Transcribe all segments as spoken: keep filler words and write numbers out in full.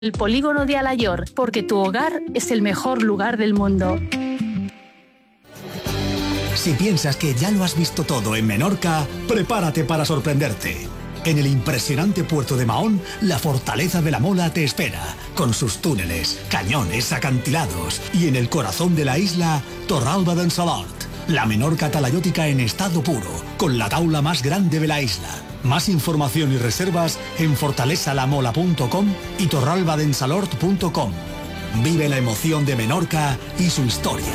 El polígono de Alayor, porque tu hogar es el mejor lugar del mundo. Si piensas que ya lo has visto todo en Menorca, prepárate para sorprenderte. En el impresionante puerto de Mahón, la fortaleza de la Mola te espera, con sus túneles, cañones, acantilados y en el corazón de la isla, Torralba d'en Salort, la Menorca talayótica en estado puro, con la taula más grande de la isla. Más información y reservas en fortaleza la mola punto com y torralbadensalort punto com. Vive la emoción de Menorca y su historia.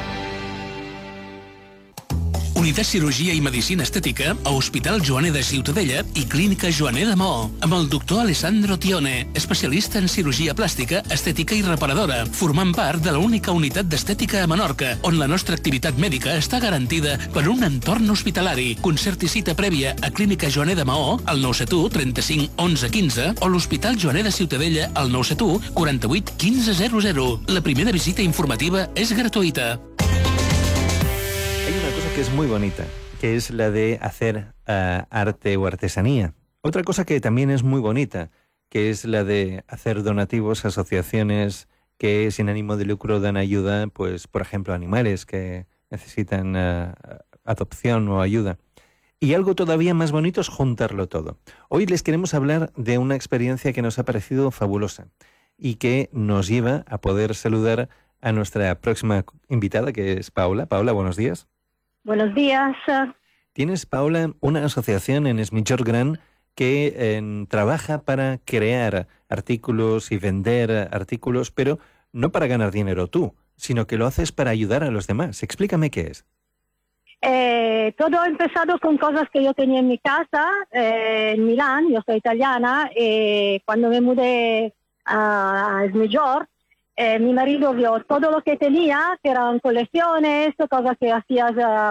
Unitat Cirurgia i Medicina Estètica a Hospital Joaner de Ciutadella i Clínica Joaner de Maó, amb el doctor Alessandro Tione, especialista en cirurgia plàstica, estètica i reparadora, formant part de l'única unitat d'estètica a Menorca, on la nostra activitat mèdica està garantida per un entorn hospitalari. Concerti cita prèvia a Clínica Joaner de Maó, al nou set u trenta-cinc onze quinze, o l'Hospital Joaner de Ciutadella, al nou set u quaranta-vuit quinze zero zero. La primera visita informativa és gratuïta. Que es muy bonita, que es la de hacer uh, arte o artesanía. Otra cosa que también es muy bonita, que es la de hacer donativos a asociaciones que sin ánimo de lucro dan ayuda, pues por ejemplo, a animales que necesitan uh, adopción o ayuda. Y algo todavía más bonito es juntarlo todo. Hoy les queremos hablar de una experiencia que nos ha parecido fabulosa y que nos lleva a poder saludar a nuestra próxima invitada, que es Paula. Paula, buenos días. Buenos días. Tienes, Paula, una asociación en Es Migjorn Gran que eh, trabaja para crear artículos y vender artículos, pero no para ganar dinero tú, sino que lo haces para ayudar a los demás. Explícame qué es. Eh, todo ha empezado con cosas que yo tenía en mi casa, eh, en Milán. Yo soy italiana, y cuando me mudé a, a Es Migjorn, Eh, mi marido vio todo lo que tenía, que eran colecciones, cosas que hacías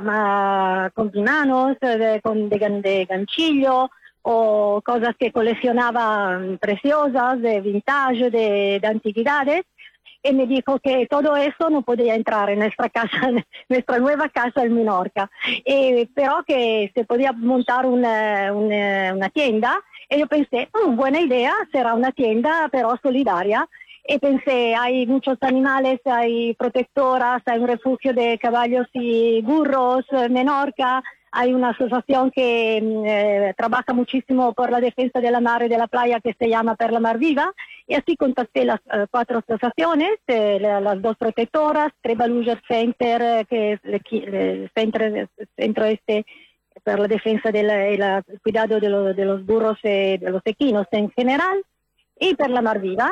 uh, con tus manos, de, con, de, de ganchillo, o cosas que coleccionaba preciosas, de vintage, de, de antigüedades, y me dijo que todo eso no podía entrar en nuestra casa, en nuestra nueva casa en Menorca, y, pero que se podía montar una, una, una tienda, y yo pensé, oh, buena idea, será una tienda pero solidaria. Y pensé, hay muchos animales, hay protectoras, hay un refugio de caballos y burros en Menorca, hay una asociación que eh, trabaja muchísimo por la defensa de la mar y de la playa que se llama Per la Mar Viva, y así contacté las uh, cuatro asociaciones, eh, la, las dos protectoras, Trebaluger Center, eh, que es el, el, centro, el centro este per la defensa del de cuidado de, lo, de los burros y de los equinos en general, y Per la Mar Viva,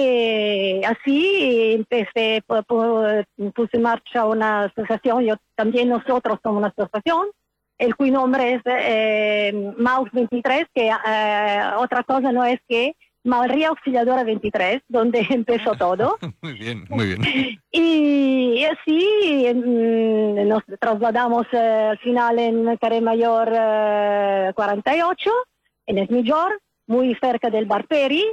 y así empecé, puse en marcha una asociación. Yo también, nosotros somos una asociación, el cuyo nombre es eh, Maus veintitrés, que eh, otra cosa no es que María Auxiliadora veintitrés, donde empezó todo. Muy bien, muy bien. Y así mm, nos trasladamos eh, al final en Carré Mayor eh, cuarenta y ocho, en Es Migjorn, muy cerca del Barperi,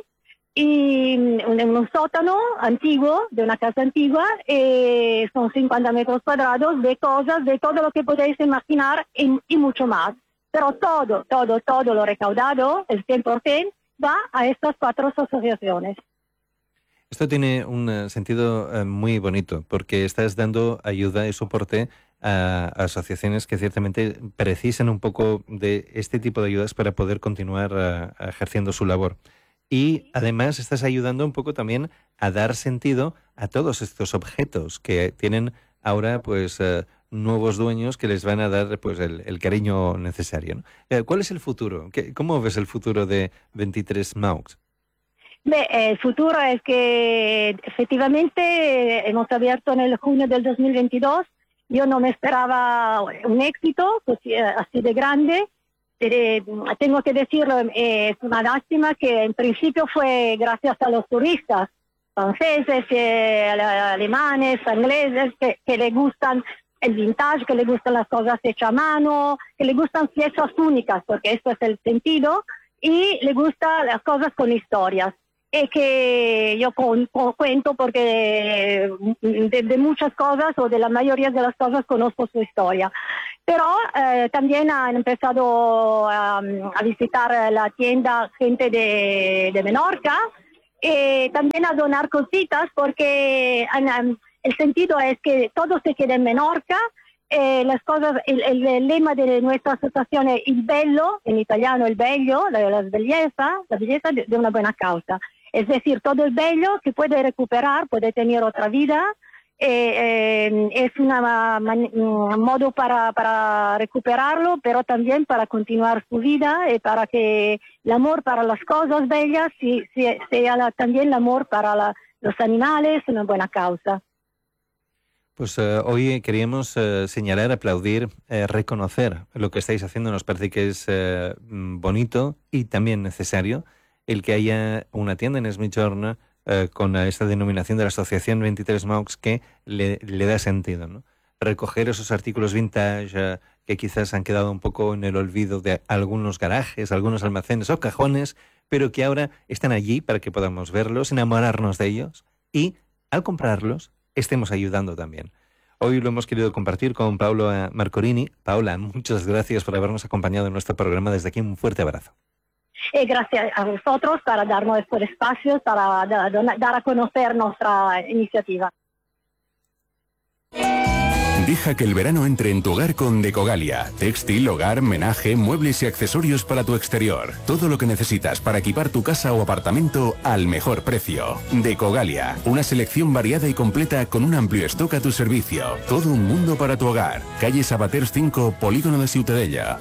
y en un sótano antiguo, de una casa antigua, eh, son cincuenta metros cuadrados de cosas, de todo lo que podéis imaginar y, y mucho más. Pero todo, todo, todo lo recaudado, el cien por ciento, va a estas cuatro asociaciones. Esto tiene un uh, sentido uh, muy bonito, porque estás dando ayuda y soporte a, a asociaciones que ciertamente precisan un poco de este tipo de ayudas para poder continuar uh, ejerciendo su labor. Y además estás ayudando un poco también a dar sentido a todos estos objetos que tienen ahora pues uh, nuevos dueños que les van a dar pues el, el cariño necesario, ¿no? Eh, ¿Cuál es el futuro? ¿Qué, ¿Cómo ves el futuro de veintitrés Maux? Beh, el futuro es que efectivamente hemos abierto en el junio del dos mil veintidós. Yo no me esperaba un éxito así, así de grande. Eh, tengo que decirlo, eh, es una lástima que en principio fue gracias a los turistas franceses, eh, alemanes, ingleses, que, que les gustan el vintage, que les gustan las cosas hechas a mano, que les gustan piezas únicas, porque esto es el sentido, y les gustan las cosas con historias. Y que yo con, con, cuento porque de, de muchas cosas o de la mayoría de las cosas conozco su historia. Pero eh, también han empezado a, a visitar la tienda gente de, de Menorca, y también a donar cositas, porque um, el sentido es que todo se quede en Menorca. Eh, las cosas, el, el, el lema de nuestra asociación es il bello, en italiano el bello, la, la belleza, la belleza de, de una buena causa. Es decir, todo el bello que puede recuperar, puede tener otra vida. Eh, eh, es una, man, un modo para, para recuperarlo, pero también para continuar su vida y para que el amor para las cosas bellas sí, sí, sea la, también el amor para la, los animales, una buena causa. Pues uh, hoy queríamos uh, señalar, aplaudir, uh, reconocer lo que estáis haciendo. Nos parece que es uh, bonito y también necesario el que haya una tienda en Es Migjorn uh, con esta denominación de la Asociación veintitrés Mocs que le, le da sentido, ¿no? Recoger esos artículos vintage uh, que quizás han quedado un poco en el olvido de algunos garajes, algunos almacenes o cajones, pero que ahora están allí para que podamos verlos, enamorarnos de ellos y, al comprarlos, estemos ayudando también. Hoy lo hemos querido compartir con Paola Marcorini. Paola, muchas gracias por habernos acompañado en nuestro programa. Desde aquí un fuerte abrazo. Y gracias a vosotros para darnos estos espacios, para dar a conocer nuestra iniciativa. Deja que el verano entre en tu hogar con Decogalia. Textil, hogar, menaje, muebles y accesorios para tu exterior. Todo lo que necesitas para equipar tu casa o apartamento al mejor precio. Decogalia. Una selección variada y completa con un amplio stock a tu servicio. Todo un mundo para tu hogar. Calle Sabaters cinco, Polígono de Ciutadella.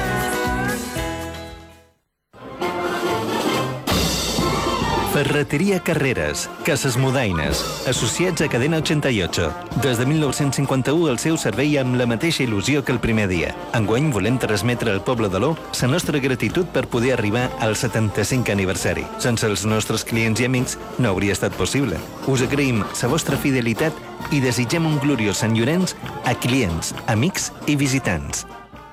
Ferreteria Carreras, Cases Mudaines, associats a Cadena ochenta i ocho. Des de mil nou-cents cinquanta-u el seu servei amb la mateixa il·lusió que el primer dia. Enguany volem transmetre al poble d'Aló la nostra gratitud per poder arribar al setanta-cinc aniversari. Sense els nostres clients i amics no hauria estat possible. Us agraïm la vostra fidelitat i desitgem un gloriós Sant Llorenç a clients, amics i visitants.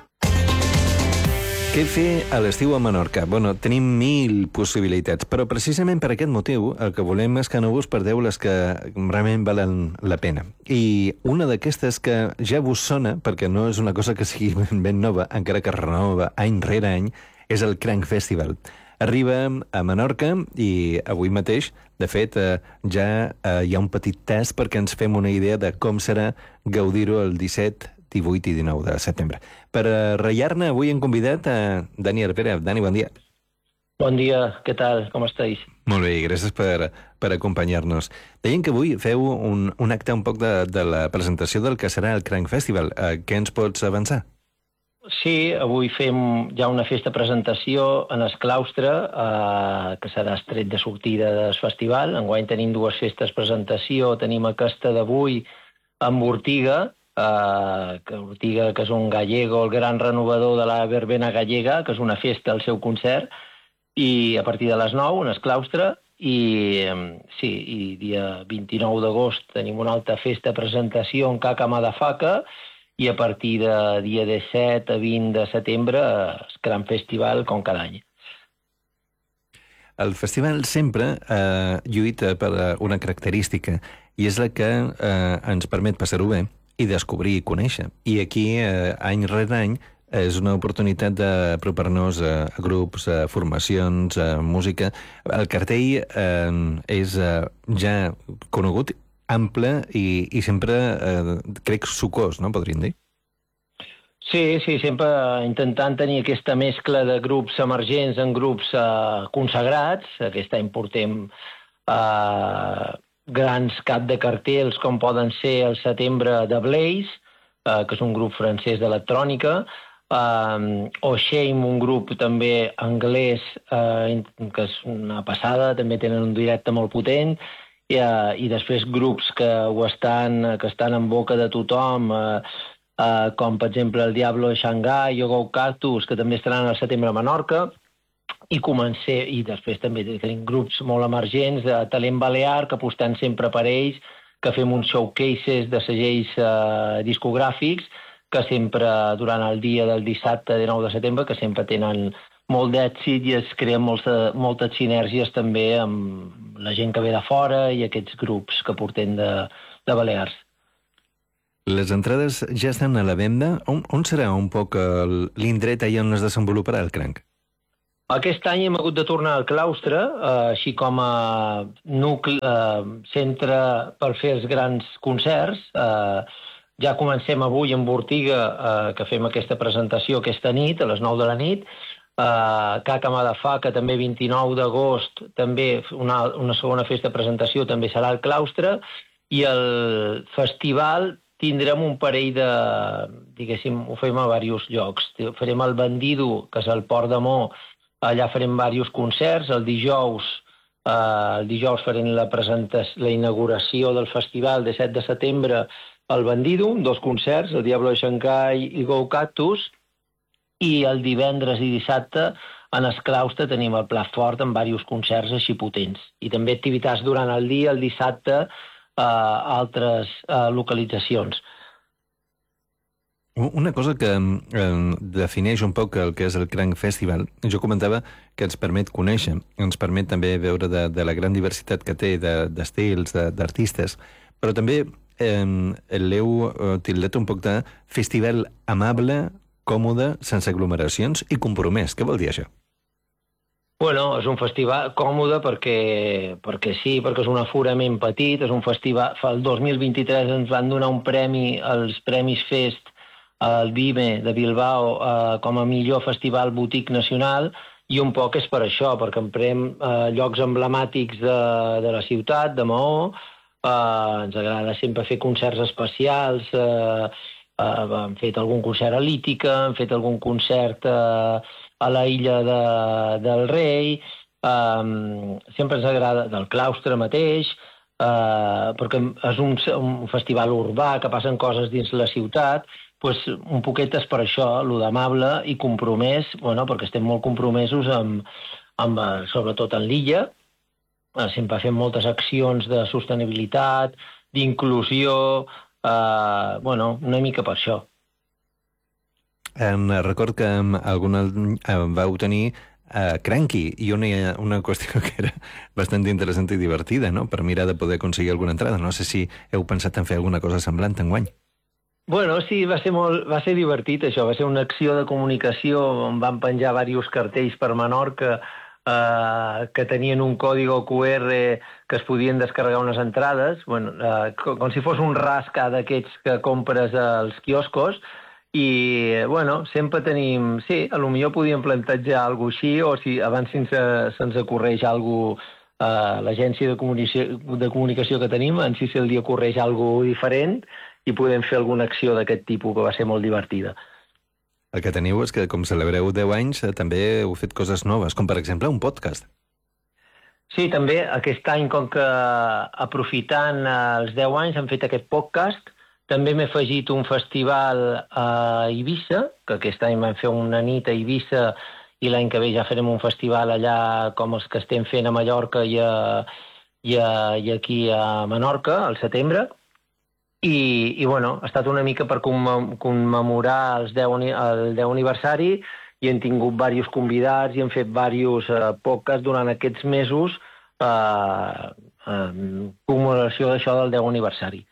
Què fer a l'estiu a Menorca? Bueno, tenim mil possibilitats, però precisament per aquest motiu el que volem és que no us perdeu les que realment valen la pena. I una d'aquestes que ja vos sona, perquè no és una cosa que sigui ben, ben nova, encara que es renova any rere any, és el Cranc Festival. Arriba a Menorca i avui mateix, de fet, eh, ja eh, hi ha un petit test perquè ens fem una idea de com serà gaudir-ho el disset, divuit i dinou de setembre. Per reiar-ne, avui hem convidat a Dani Arpera. Dani, bon dia. Bon dia, què tal? Com estàs? Molt bé, gràcies per, per acompanyar-nos. Deien que avui feu un, un acte un poc de, de la presentació del que serà el Cranc Festival. Eh, què ens pots avançar? Sí, avui fem ja una festa presentació en el claustre, eh, que serà estret de sortida del festival. Enguany tenim dues festes presentació, tenim aquesta d'avui amb Ortiga, Uh, que Ortiga, que és un gallego, el gran renovador de la verbena gallega, que és una festa al seu concert, i a partir de les nou, en el claustre, i um, sí, i dia vint-i-nou d'agost tenim una altra festa presentació en Caca Madafaca, i a partir de dia disset a vint de setembre el gran festival com cada any. El festival sempre eh, lluita per una característica, i és la que eh, ens permet passar-ho bé i descobrir i conèixer. I aquí, eh, any rere any, és una oportunitat d'apropar-nos a, a grups, a formacions, a música. El cartell eh, és eh, ja conegut, ample i, i sempre, eh, crec, sucós, no? Podríem dir? Sí, sí, sempre intentant tenir aquesta mescla de grups emergents en grups eh, consagrats. Aquest any portem eh, grans cap de cartells com poden ser el setembre de Blaze, eh, que és un grup francès d'electrònica, eh, o Shame, un grup també anglès, eh, que és una passada, també tenen un directe molt potent, i, eh, i després grups que ho estan, que estan en boca de tothom, eh, eh, com per exemple el Diablo de Xangai o Go Cactus, que també estaran al setembre a Menorca. I comencé, i després també tenim grups molt emergents de talent balear que apostem sempre per ells, que fem uns showcases de segells eh, discogràfics que sempre durant el dia del dissabte de nou de setembre que sempre tenen molt d'èxit i es creen moltes, moltes sinergies també amb la gent que ve de fora i aquests grups que portem de, de Balears. Les entrades ja estan a la venda. On, on serà un poc l'indret allà on es desenvoluparà el Cranc? Aquest any hem hagut de tornar al claustre, eh, així com a nucli, eh, centre per fer els grans concerts. Eh, ja comencem avui en Vortiga, eh, que fem aquesta presentació aquesta nit, a les nou de la nit. Eh, Caca Madafaca, també vint-i-nou d'agost, també una, una segona festa de presentació, també serà al claustre. I el festival tindrem un parell de, diguéssim, ho fem a diversos llocs. Farem el Bandido, que és al Port de Mo, allà farem diversos concerts. El dijous, eh, el dijous farem la, la inauguració del festival de set de setembre al Bandido, dos concerts, el Diablo de Xangai i Go Cactus, i el divendres i dissabte en el claustre tenim el plat fort amb diversos concerts així potents. I també activitats durant el dia, el dissabte, a altres uh, localitzacions. Una cosa que eh, defineix un poc el que és el Cranc Festival, jo comentava que ens permet conèixer, ens permet també veure de, de la gran diversitat que té d'estils, de, d'artistes, però també eh, l'heu tildat un poc de festival amable, còmode, sense aglomeracions i compromès. Què vol dir això? Bueno, és un festival còmode perquè, perquè sí, perquè és un aforament petit, és un festival... El dos mil vint-i-tres ens van donar un premi, els Premis Fest, al Vime de Bilbao, eh, com a millor festival boutique nacional, i un poc és per això, perquè emprem eh, llocs emblemàtics de, de la ciutat, de Maó, eh, ens agrada sempre fer concerts especials, eh, eh, hem fet algun concert a Lítica, hem fet algun concert... Eh, a la illa de, del Rei, um, sempre ens agrada, del claustre mateix, uh, perquè és un, un festival urbà que passen coses dins la ciutat, pues, un poquet és per això, lo d'amable i compromès, bueno, perquè estem molt compromesos amb, amb, sobretot en l'illa, uh, sempre fem moltes accions de sostenibilitat, d'inclusió, uh, bueno, una mica per això. Um, record que um, alguna um, vau tenir uh, Cranky i una, una qüestió que era bastant interessant i divertida, no?, per mirar de poder aconseguir alguna entrada. No sé si heu pensat en fer alguna cosa semblant enguany. Bueno, sí, va ser, molt, va ser divertit això, va ser una acció de comunicació on van penjar diversos cartells per Menorca eh, que tenien un còdigo Q R que es podien descarregar unes entrades, bueno, eh, com si fos un rasca d'aquests que compres als quioscos. I, bueno, sempre tenim... Sí, a lo millor podíem plantejar alguna cosa així, o si abans se'ns se ocorreix alguna cosa a l'agència de comunicació, de comunicació que tenim, en si se li ocorreix alguna cosa diferent i podem fer alguna acció d'aquest tipus, que va ser molt divertida. El que teniu és que, com celebreu deu anys, també heu fet coses noves, com per exemple un podcast. Sí, també aquest any, com que aprofitant els deu anys, hem fet aquest podcast. També m'he afegit un festival a Eivissa, que aquest any vam fer una nit a Eivissa i l'any que ve ja farem un festival allà com els que estem fent a Mallorca i, a, i, a, i aquí a Menorca, al setembre. I, i bueno, ha estat una mica per commemorar els deu, el deu aniversari i hem tingut diversos convidats i hem fet diversos eh, podcasts durant aquests mesos eh, en commemoració d'això del deu aniversari.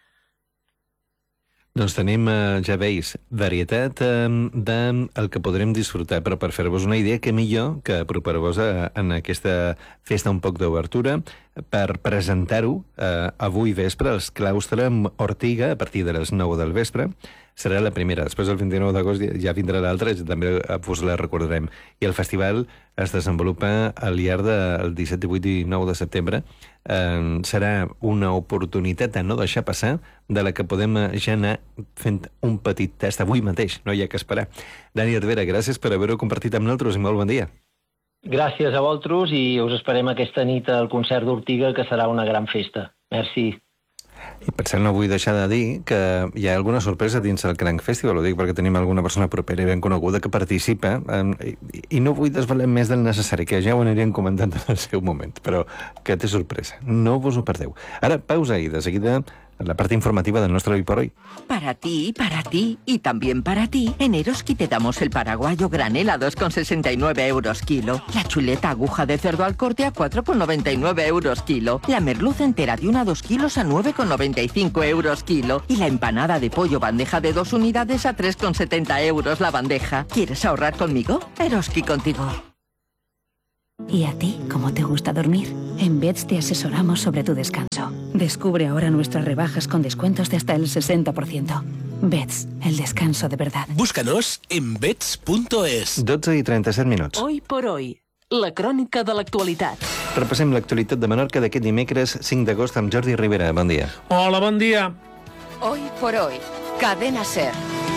Doncs tenim, eh, ja veus, varietat eh, del que podrem disfrutar, però per fer-vos una idea, que millor que apropar-vos en aquesta festa un poc d'obertura per presentar-ho eh, avui vespre als claustre amb Ortiga a partir de les nou del vespre. Serà la primera. Després del vint-i-nou d'agost ja vindrà l'altra, també us la recordarem. I el festival es desenvolupa al llarg del disset, divuit i dinou de setembre. Eh, serà una oportunitat de no deixar passar, de la que podem ja anar fent un petit tast avui mateix. No hi ha que esperar. Dani Herrera, gràcies per haver-ho compartit amb nosaltres i molt bon dia. Gràcies a vosaltres i us esperem aquesta nit al concert d'Ortiga, que serà una gran festa. Merci. I per cert, no vull deixar de dir que hi ha alguna sorpresa dins el Cranc Festival, ho dic perquè tenim alguna persona propera i ben coneguda que participa, eh, i, i no vull desvelar més del necessari, que ja ho anirem comentant en el seu moment, però que té sorpresa. No vos ho perdeu. Ara, pausa i de seguida la parte informativa del nuestro Hoy por Hoy. Para ti, para ti y también para ti, en Eroski te damos el paraguayo granel a dos con sesenta y nueve euros kilo, la chuleta aguja de cerdo al corte a cuatro con noventa y nueve euros kilo, la merluza entera de una a dos kilos a nueve con noventa y cinco euros kilo y la empanada de pollo bandeja de dos unidades a tres con setenta euros la bandeja. ¿Quieres ahorrar conmigo? Eroski contigo. ¿Y a ti cómo te gusta dormir? En Beds te asesoramos sobre tu descanso. Descubre ahora nuestras rebajas con descuentos de hasta el sesenta por ciento. Beds, el descanso de verdad. Búscanos en beds punto es. dotze i trenta-set minuts. Hoy por hoy, la crònica de l'actualitat. Repassem l'actualitat de Menorca d'aquest dimecres cinc d'agost amb Jordi Rivera. Bon dia. Hola, bon dia. Hoy por hoy, Cadena SER.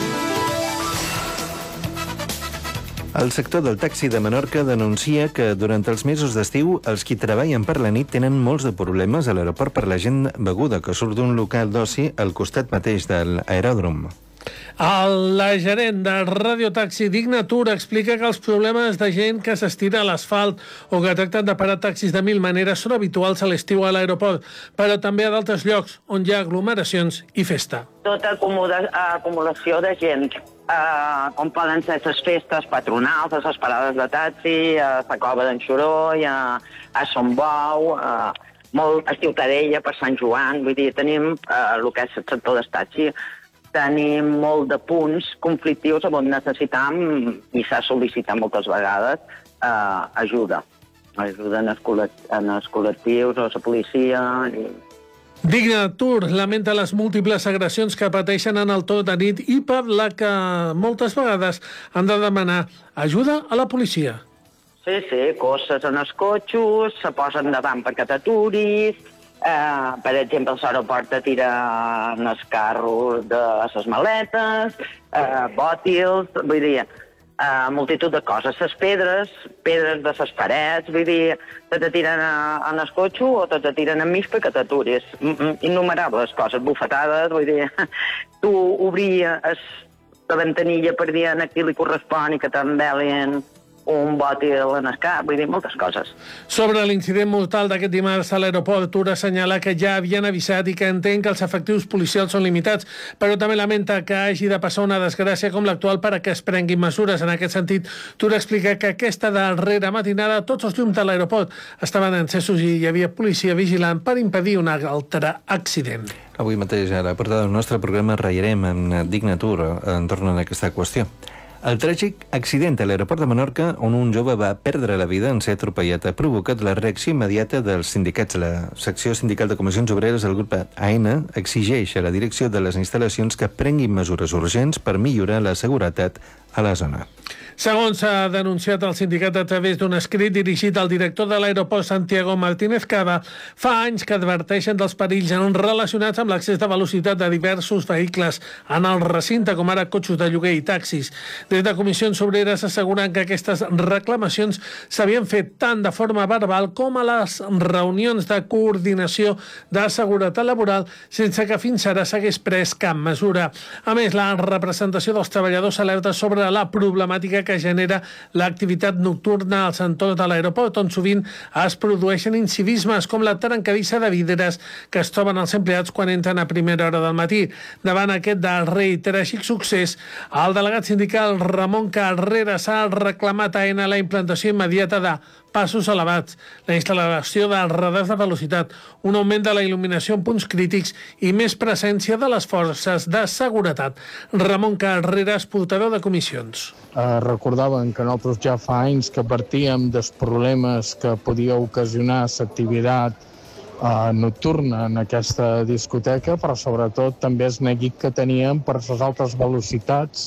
El sector del taxi de Menorca denuncia que durant els mesos d'estiu els qui treballen per la nit tenen molts de problemes a l'aeroport per la gent beguda que surt d'un local d'oci al costat mateix de l'aeròdrom. El, la gerent de Radiotaxi Dignatur explica que els problemes de gent que s'estira a l'asfalt o que tracten de parar taxis de mil maneres són habituals a l'estiu a l'aeroport, però també a d'altres llocs on hi ha aglomeracions i festa. Tota acumulació de gent, eh, com poden ser les festes patronals, les parades de taxi, a la Cova d'en Xuroi, a, a Son Bou, a, molt a Ciutadella, per Sant Joan, vull dir, tenim eh, el que és el sector del taxi, tenim molt de punts conflictius on necessitam, i s'ha sol·licitat moltes vegades, eh, ajuda. Ajuda en els, col·lect en els col·lectius o la policia. I... Dignatur lamenta les múltiples agressions que pateixen en el torn de nit i per la que moltes vegades han de demanar ajuda a la policia. Sí, sí, coses en els cotxos, se posen davant perquè t'aturis. Uh, per exemple, a l'aeroport te tiren els carros de les maletes, uh, bòtils, vull dir, uh, multitud de coses. Les pedres, pedres de les parets, vull dir, te te tiren en el cotxe o te te tiren en mig perquè t'aturis. Innumerables coses, bufetades, vull dir, tu obrir la ventanilla per dir a qui li correspon i que t'envelin un bòtil en el cap, vull dir, moltes coses. Sobre l'incident mortal d'aquest dimarts a l'aeroport, Tura assenyala que ja havien avisat i que entén que els efectius policials són limitats, però també lamenta que hagi de passar una desgràcia com l'actual per a que es prenguin mesures. En aquest sentit, Tura explica que aquesta darrera matinada tots els llums de l'aeroport estaven encesos i hi havia policia vigilant per impedir un altre accident. Avui mateix a la portada del nostre programa ratllarem amb Dignatur entorn a aquesta qüestió. El tràgic accident a l'aeroport de Menorca, on un jove va perdre la vida en ser atropellat, ha provocat la reacció immediata dels sindicats. La secció sindical de Comissions Obreres del grup A N exigeix a la direcció de les instal·lacions que prenguin mesures urgents per millorar la seguretat a la zona. Segons s'ha denunciat el sindicat a través d'un escrit dirigit al director de l'aeroport Santiago Martínez Cava, fa anys que adverteixen dels perills relacionats amb l'accés de velocitat de diversos vehicles en el recinte, com ara cotxes de lloguer i taxis. Des de Comissions Obreres asseguren que aquestes reclamacions s'havien fet tant de forma verbal com a les reunions de coordinació de seguretat laboral, sense que fins ara s'hagués pres cap mesura. A més, la representació dels treballadors alerta sobre la problemàtica que genera l'activitat nocturna als entorns de l'aeroport, on sovint es produeixen incivismes com la trencadissa de vidres que es troben els empleats quan entren a primera hora del matí. Davant aquest darrer i tràgic succés, el delegat sindical Ramon Carreras ha reclamat a AENA la implantació immediata de passos elevats, la instal·lació de radars de velocitat, un augment de la il·luminació en punts crítics i més presència de les forces de seguretat. Ramon Carreras, portaveu de comissions. Eh, recordaven que nosaltres ja fa anys que partíem dels problemes que podia ocasionar l'activitat eh, nocturna en aquesta discoteca, però sobretot també el neguit que teníem per les altes velocitats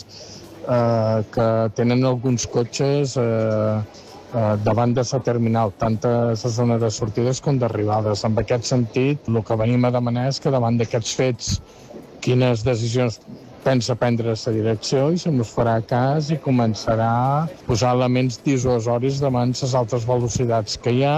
eh, que tenen alguns cotxes eh, eh, davant de la terminal, tant a la zona de sortides com d'arribades. En aquest sentit, el que venim a demanar és que davant d'aquests fets, quines decisions pensa prendre la direcció i se nos farà cas i començarà a posar elements dissuasoris davant les altes velocitats que hi ha.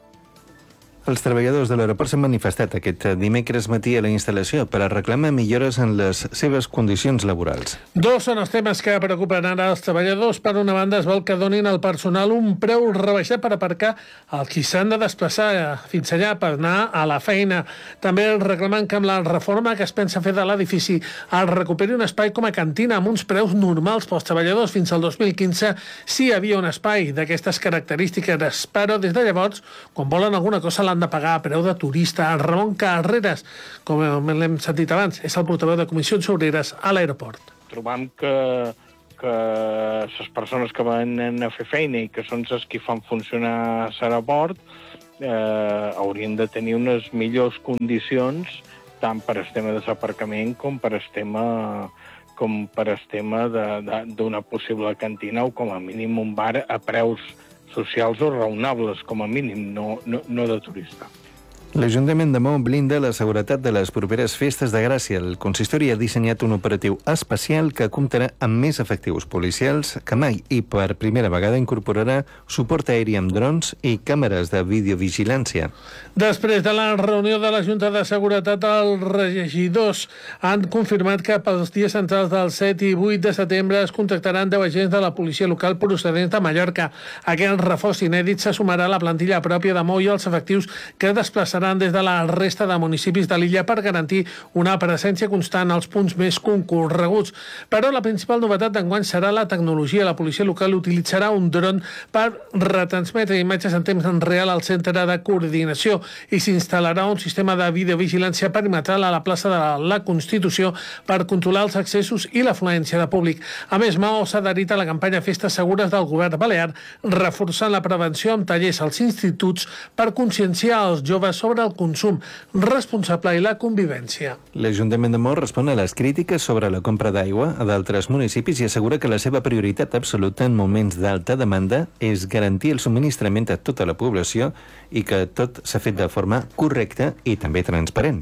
Els treballadors de l'aeroport s'han manifestat aquest dimecres matí a la instal·lació per a reclamar millores en les seves condicions laborals. Dos són els temes que preocupen ara els treballadors. Per una banda, es vol que donin al personal un preu rebaixat per aparcar els qui s'han de desplaçar fins allà per anar a la feina. També reclamen que amb la reforma que es pensa fer de l'edifici es recuperi un espai com a cantina amb uns preus normals pels treballadors. Fins al dos mil quinze sí hi havia un espai d'aquestes característiques, però des de llavors, quan volen alguna cosa l'han de pagar a preu de turista. El Ramon Carreras, com l'hem sentit abans, és el portaveu de Comissions Obreres a l'aeroport. Trobam que que les persones que venen a fer feina i que són les que fan funcionar l'aeroport eh, haurien de tenir unes millors condicions tant per el tema de l'aparcament com per el tema, com per el tema d'una possible cantina o com a mínim un bar a preus socials o raonables, com a mínim, no, no, no de turista. L'Ajuntament de Maó blinda la seguretat de les properes festes de Gràcia. El consistori ha dissenyat un operatiu especial que comptarà amb més efectius policials que mai i per primera vegada incorporarà suport aeri amb drons i càmeres de videovigilància. Després de la reunió de la Junta de Seguretat, els regidors han confirmat que pels dies centrals del set i vuit de setembre es contactaran deu agents de la policia local procedents de Mallorca. Aquest reforç inèdit se sumarà a la plantilla pròpia de Maó i els efectius que desplaçaran des de la resta de municipis de l'illa per garantir una presència constant als punts més concorreguts. Però la principal novetat d'enguany serà la tecnologia. La policia local utilitzarà un dron per retransmetre imatges en temps real al centre de coordinació i s'instal·larà un sistema de videovigilància perimetral a la plaça de la Constitució per controlar els accessos i l'afluència de públic. A més, Maó s'ha adherit a la campanya Festes Segures del govern balear, reforçant la prevenció amb tallers als instituts per conscienciar els joves sobre el consum responsable i la convivència. L'Ajuntament de Maó respon a les crítiques sobre la compra d'aigua a d'altres municipis i assegura que la seva prioritat absoluta en moments d'alta demanda és garantir el subministrament a tota la població i que tot s'ha fet de forma correcta i també transparent.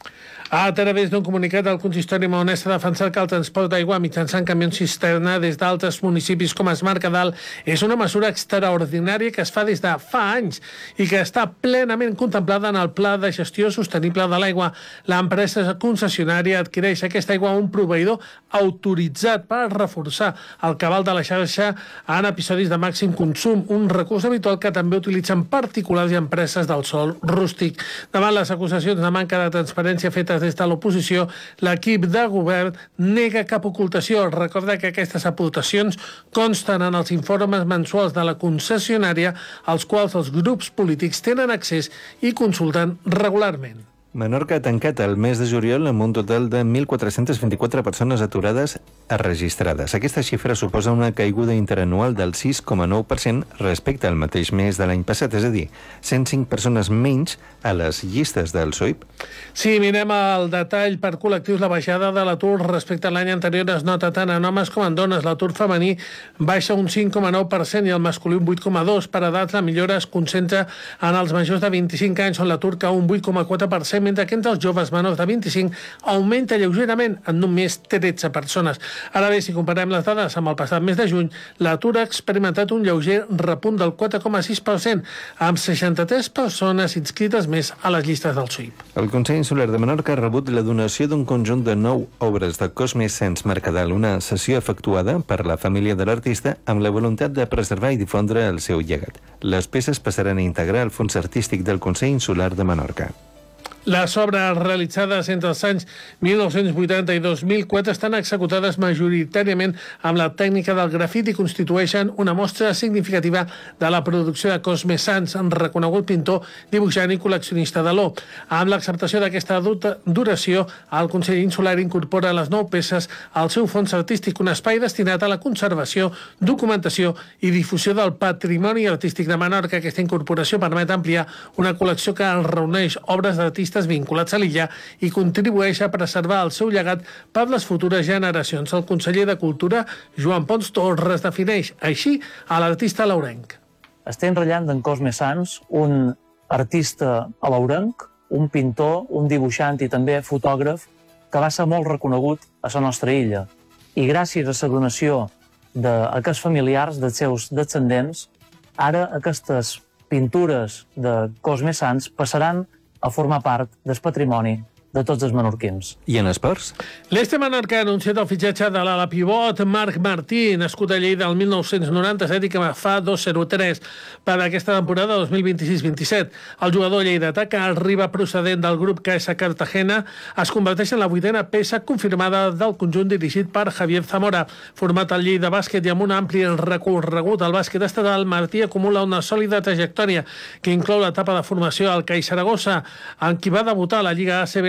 A través d'un comunicat, el consistori maonès ha defensat que el transport d'aigua mitjançant camions cisterna des d'altres municipis com es Mercadal és una mesura extraordinària que es fa des de fa anys i que està plenament contemplada en el Pla de Gestió Sostenible de l'Aigua. L'empresa concessionària adquireix aquesta aigua a un proveïdor autoritzat per reforçar el cabal de la xarxa en episodis de màxim consum, un recurs habitual que també utilitzen particulars i empreses del sòl rústic. Davant les acusacions de manca de transparència fetes des de l'oposició, l'equip de govern nega cap ocultació. Recorda que aquestes aportacions consten en els informes mensuals de la concessionària, als quals els grups polítics tenen accés i consulten regularment. Menorca ha tancat el mes de juliol amb un total de mil quatre-cents vint-i-quatre persones aturades registrades. Aquesta xifra suposa una caiguda interanual del sis coma nou per cent respecte al mateix mes de l'any passat, és a dir, cent cinc persones menys a les llistes del S O I P. Si mirem el detall per col·lectius, la baixada de l'atur respecte a l'any anterior es nota tant en homes com en dones. L'atur femení baixa un cinc coma nou per cent i el masculí un vuit coma dos per cent. Per edat, la millora es concentra en els majors de vint-i-cinc anys, on l'atur cau un vuit coma quatre per cent, mentre que entre els joves menors de vint-i-cinc augmenta lleugerament en només tretze persones. Ara bé, si comparem les dades amb el passat mes de juny, l'atur ha experimentat un lleuger repunt del quatre coma sis per cent, amb seixanta-tres persones inscrites més a les llistes del S O I P. El Consell Insular de Menorca ha rebut la donació d'un conjunt de nou obres de Cosme Sans Mercadal, una sessió efectuada per la família de l'artista amb la voluntat de preservar i difondre el seu llegat. Les peces passaran a integrar el Fons Artístic del Consell Insular de Menorca. Les obres realitzades entre els anys mil nou-cents vuitanta i dos mil quatre estan executades majoritàriament amb la tècnica del grafit i constitueixen una mostra significativa de la producció de Cosme Sans, un reconegut pintor, dibuixant i col·leccionista de l'or. Amb l'acceptació d'aquesta duració, el Consell Insular incorpora les nou peces al seu fons artístic, un espai destinat a la conservació, documentació i difusió del patrimoni artístic de Menorca. Aquesta incorporació permet ampliar una col·lecció que reuneix obres d'artistes vinculats a l'illa i contribueix a preservar el seu llegat per les futures generacions. El conseller de Cultura, Joan Pons Torres, defineix així a l'artista laurenc. Estem ratllant d'en Cosme Sans, un artista alaurenc, un pintor, un dibuixant i també fotògraf que va ser molt reconegut a la nostra illa. I gràcies a la donació d'aquests familiars, dels seus descendents, ara aquestes pintures de Cosme Sans passaran a formar part del patrimoni de tots els menorquins. I en esports? L'Este Menorca ha anunciat el fitxatge de l'ala pivot Marc Martí, nascut a Lleida el mil nou-cents noranta-set i que fa dos zero tres per aquesta temporada dos mil vint-i-sis vint-i-set. El jugador lleidatà, que arriba procedent del grup K S Cartagena, es converteix en la vuitena peça confirmada del conjunt dirigit per Javier Zamora. Format al Lleida Bàsquet i amb un ampli recorregut al bàsquet estatal, Martí acumula una sòlida trajectòria que inclou l'etapa de formació al C A I Saragossa, en qui va debutar a la Lliga A C B la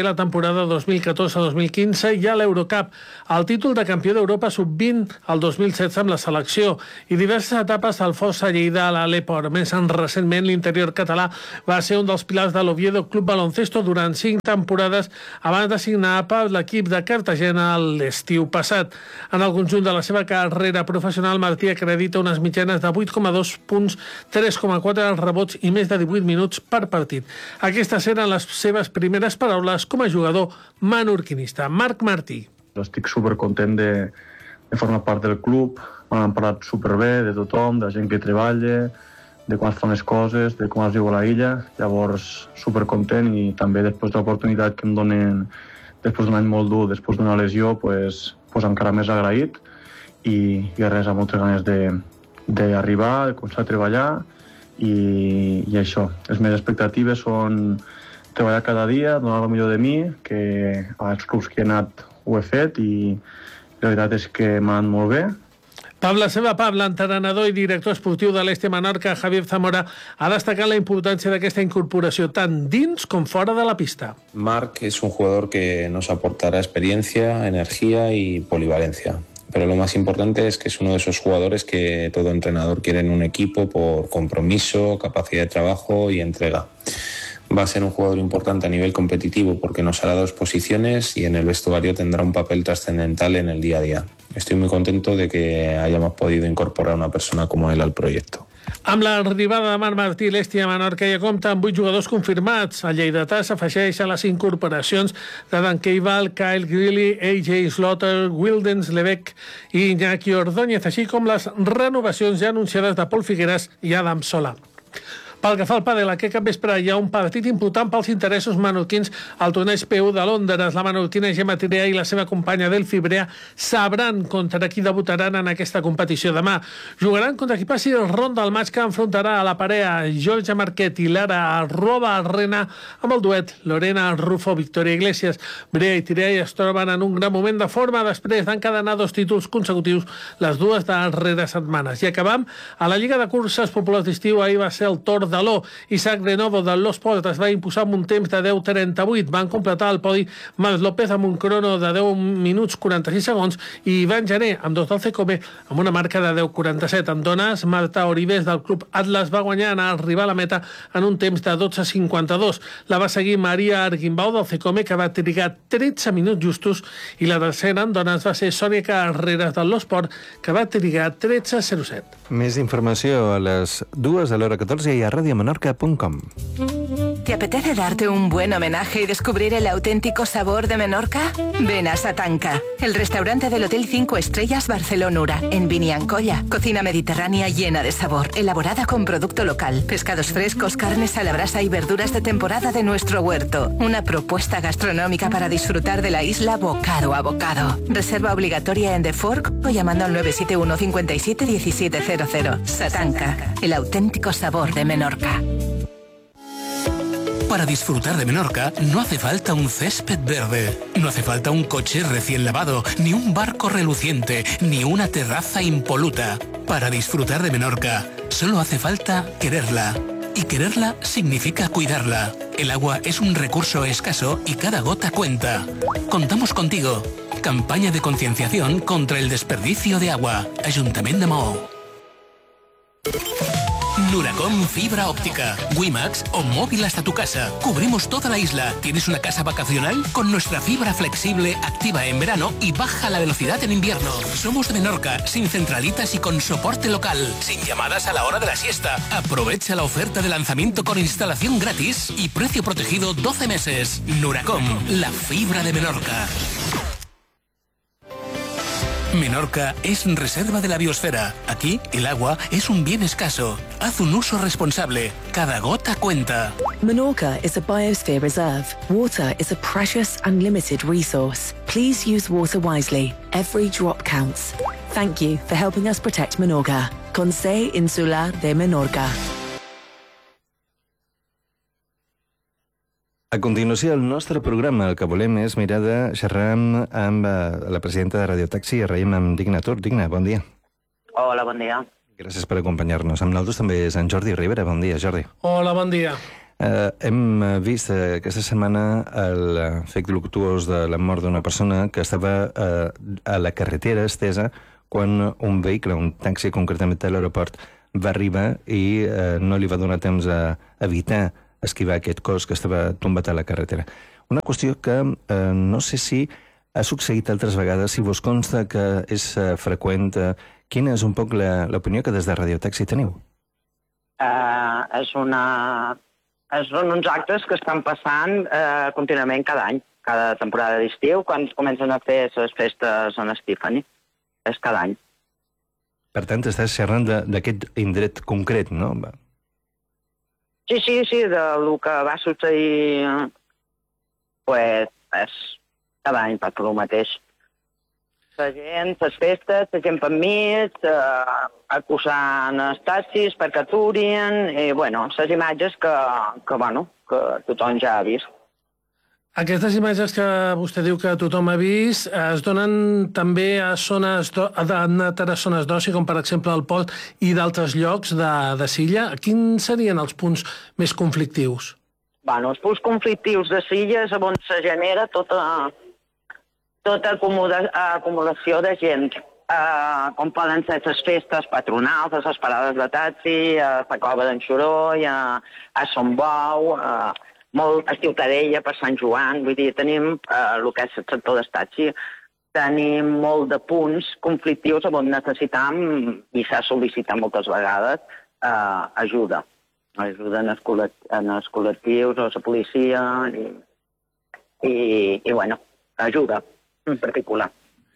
la temporada dos mil catorze dos mil quinze i a l'Eurocup, el títol de campió d'Europa sub vint el dos mil setze amb la selecció i diverses etapes al Fossa Lleida a l'Aleport. Més recentment, l'interior català va ser un dels pilars de l'Oviedo Club Baloncesto durant cinc temporades abans de signar per l'equip de Cartagena l'estiu passat. En el conjunt de la seva carrera professional, Martí acredita unes mitjanes de vuit coma dos punts, tres coma quatre rebots i més de divuit minuts per partit. Aquestes eren les seves primeres paraules com a jugador menorquinista. Marc Martí. Estic supercontent de, de formar part del club, m'han parlat superbé de tothom, de gent que treballa, de quan fan les coses, de com es viu a la illa. Llavors, supercontent i també després de l'oportunitat que em donen després d'un any molt dur, després d'una lesió, pues, pues encara més agraït i, i res, amb moltes ganes d'arribar, de, de començar a treballar i, i això. Les meves expectatives són treballar cada dia, donar el millor de mi, que als clubs que he anat ho he fet i la veritat és que m'ha anat molt bé. Pablo Seva Pablo, entrenador i director esportiu de l'Este Menorca, Javier Zamora, ha destacat la importància d'aquesta incorporació tant dins com fora de la pista. Marc es un jugador que nos aportará experiencia, energía y polivalencia. Pero lo más importante es que es uno de esos jugadores que todo entrenador quiere en un equipo por compromiso, capacidad de trabajo y entrega. Va a ser un jugador importante a nivel competitivo porque nos hará dos posiciones y en el vestuario tendrá un papel trascendental en el día a día. Estoy muy contento de que hayamos podido incorporar a una persona como él al proyecto. Amb l'arribada de Marc Martí, l'Esti a Menorca ja compta amb vuit jugadors confirmats. El lleidatà s'afegeix a les incorporacions de Dan Keival, Kyle Greeley, A J Slaughter, Wildens Levesque i Iñaki Ordóñez, així com les renovacions ja anunciades de Pol Figueres i Adam Sola. Pel que fa al pàdel, aquest capvespre hi ha un partit important pels interessos menorquins al torneig P u de Londres. La menorquina Gemma Tirea i la seva companya Delphi Brea sabran contra qui debutaran en aquesta competició demà. Jugaran contra qui passi el ron del maig que enfrontarà a la parella Georgia Marquet i Lara Arroba Arrena amb el duet Lorena Rufo Victoria Iglesias. Brea i Tirea es troben en un gran moment de forma després d'encadenar dos títols consecutius les dues darreres setmanes. I acabam a la Lliga de Curses Populars d'Estiu. Ahir va ser el torn d'Aló. Isaac Renovo del Los Port es va imposar amb un temps de deu trenta-vuit. Van completar el podi Marc López amb un crono de deu minuts quaranta-sis segons i Ivan Jané amb dos del Cecome amb una marca de deu quaranta-set. En dones, Marta Orives del Club Atlas va guanyar en arribar a la meta en un temps de dotze cinquanta-dos. La va seguir Maria Arguimbau del Cecome, que va trigar tretze minuts justos, i la tercera en dones va ser Sònia Carreras del Los Port, que va trigar tretze zero set. Més informació a les dues de l'hora catorze i a radio menorca punto com. ¿Te apetece darte un buen homenaje y descubrir el auténtico sabor de Menorca? Ven a Satanca, el restaurante del Hotel cinco Estrellas Barcelonura, en Biniancolla. Cocina mediterránea llena de sabor, elaborada con producto local, pescados frescos, carnes a la brasa y verduras de temporada de nuestro huerto. Una propuesta gastronómica para disfrutar de la isla bocado a bocado. Reserva obligatoria en The Fork o llamando al nueve siete uno cinco siete uno siete cero cero. Satanca, el auténtico sabor de Menorca. Para disfrutar de Menorca no hace falta un césped verde, no hace falta un coche recién lavado, ni un barco reluciente, ni una terraza impoluta. Para disfrutar de Menorca solo hace falta quererla. Y quererla significa cuidarla. El agua es un recurso escaso y cada gota cuenta. Contamos contigo. Campaña de concienciación contra el desperdicio de agua. Ayuntamiento de Maó. Nuracom Fibra Óptica, WiMax o móvil hasta tu casa. Cubrimos toda la isla. ¿Tienes una casa vacacional? Con nuestra fibra flexible, activa en verano y baja la velocidad en invierno. Somos de Menorca, sin centralitas y con soporte local. Sin llamadas a la hora de la siesta. Aprovecha la oferta de lanzamiento con instalación gratis y precio protegido doce meses. Nuracom, la fibra de Menorca. Menorca es reserva de la biosfera. Aquí, el agua es un bien escaso. Haz un uso responsable. Cada gota cuenta. Menorca is a biosphere reserve. Water is a precious and limited resource. Please use water wisely. Every drop counts. Thank you for helping us protect Menorca. Consell Insular de Menorca. A continuació, el nostre programa, el que volem és mirar de xerrar amb, amb la presidenta de Radio Taxi, Raïm amb Digna Tour. Digna, bon dia. Hola, bon dia. Gràcies per acompanyar-nos. Amb nosaltres també és en Jordi Rivera. Bon dia, Jordi. Hola, bon dia. Eh, hem vist eh, aquesta setmana el fet luctuós de la mort d'una persona que estava eh, a la carretera estesa quan un vehicle, un taxi concretament a l'aeroport, va arribar i eh, no li va donar temps a evitar esquivar aquest cos que estava tombat a la carretera. Una qüestió que eh, no sé si ha succeït altres vegades, si vos consta que és eh, freqüent. Eh, quina és un poc l'opinió que des de Radio Taxi teniu? Uh, és una... Són uns actes que estan passant eh, contínuament cada any, cada temporada d'estiu, quan comencen a fer les festes en Stephanie. És cada any. Per tant, estàs xerrant d'aquest indret concret, no? Sí, sí, sí, del que va succeir, pues, és cada any per el mateix. La gent, les festes, la gent per mig, eh, acusant els taxis perquè aturin, i, bueno, les imatges que, que, bueno, que tothom ja ha vist. Aquestes imatges que vostè diu que tothom ha vist es donen també a zones a zones d'oci, com per exemple el Port i d'altres llocs de, de Silla. Quins serien els punts més conflictius? Bueno, els punts conflictius de Silla és on se genera tota, tota acumulació de gent, uh, com poden ser les festes patronals, a les parades de taxi, a la Cova d'en Xuroi, a, a Son Bou, a, molt, a Ciutadella, per Sant Joan. Vull dir, tenim uh, el que és el sector del taxi, tenim molt de punts conflictius on necessitam, i s'ha sol·licitat moltes vegades, uh, ajuda. Ajuda en els, en els col·lectius o la policia, i, i, i bueno, ajuda en particular.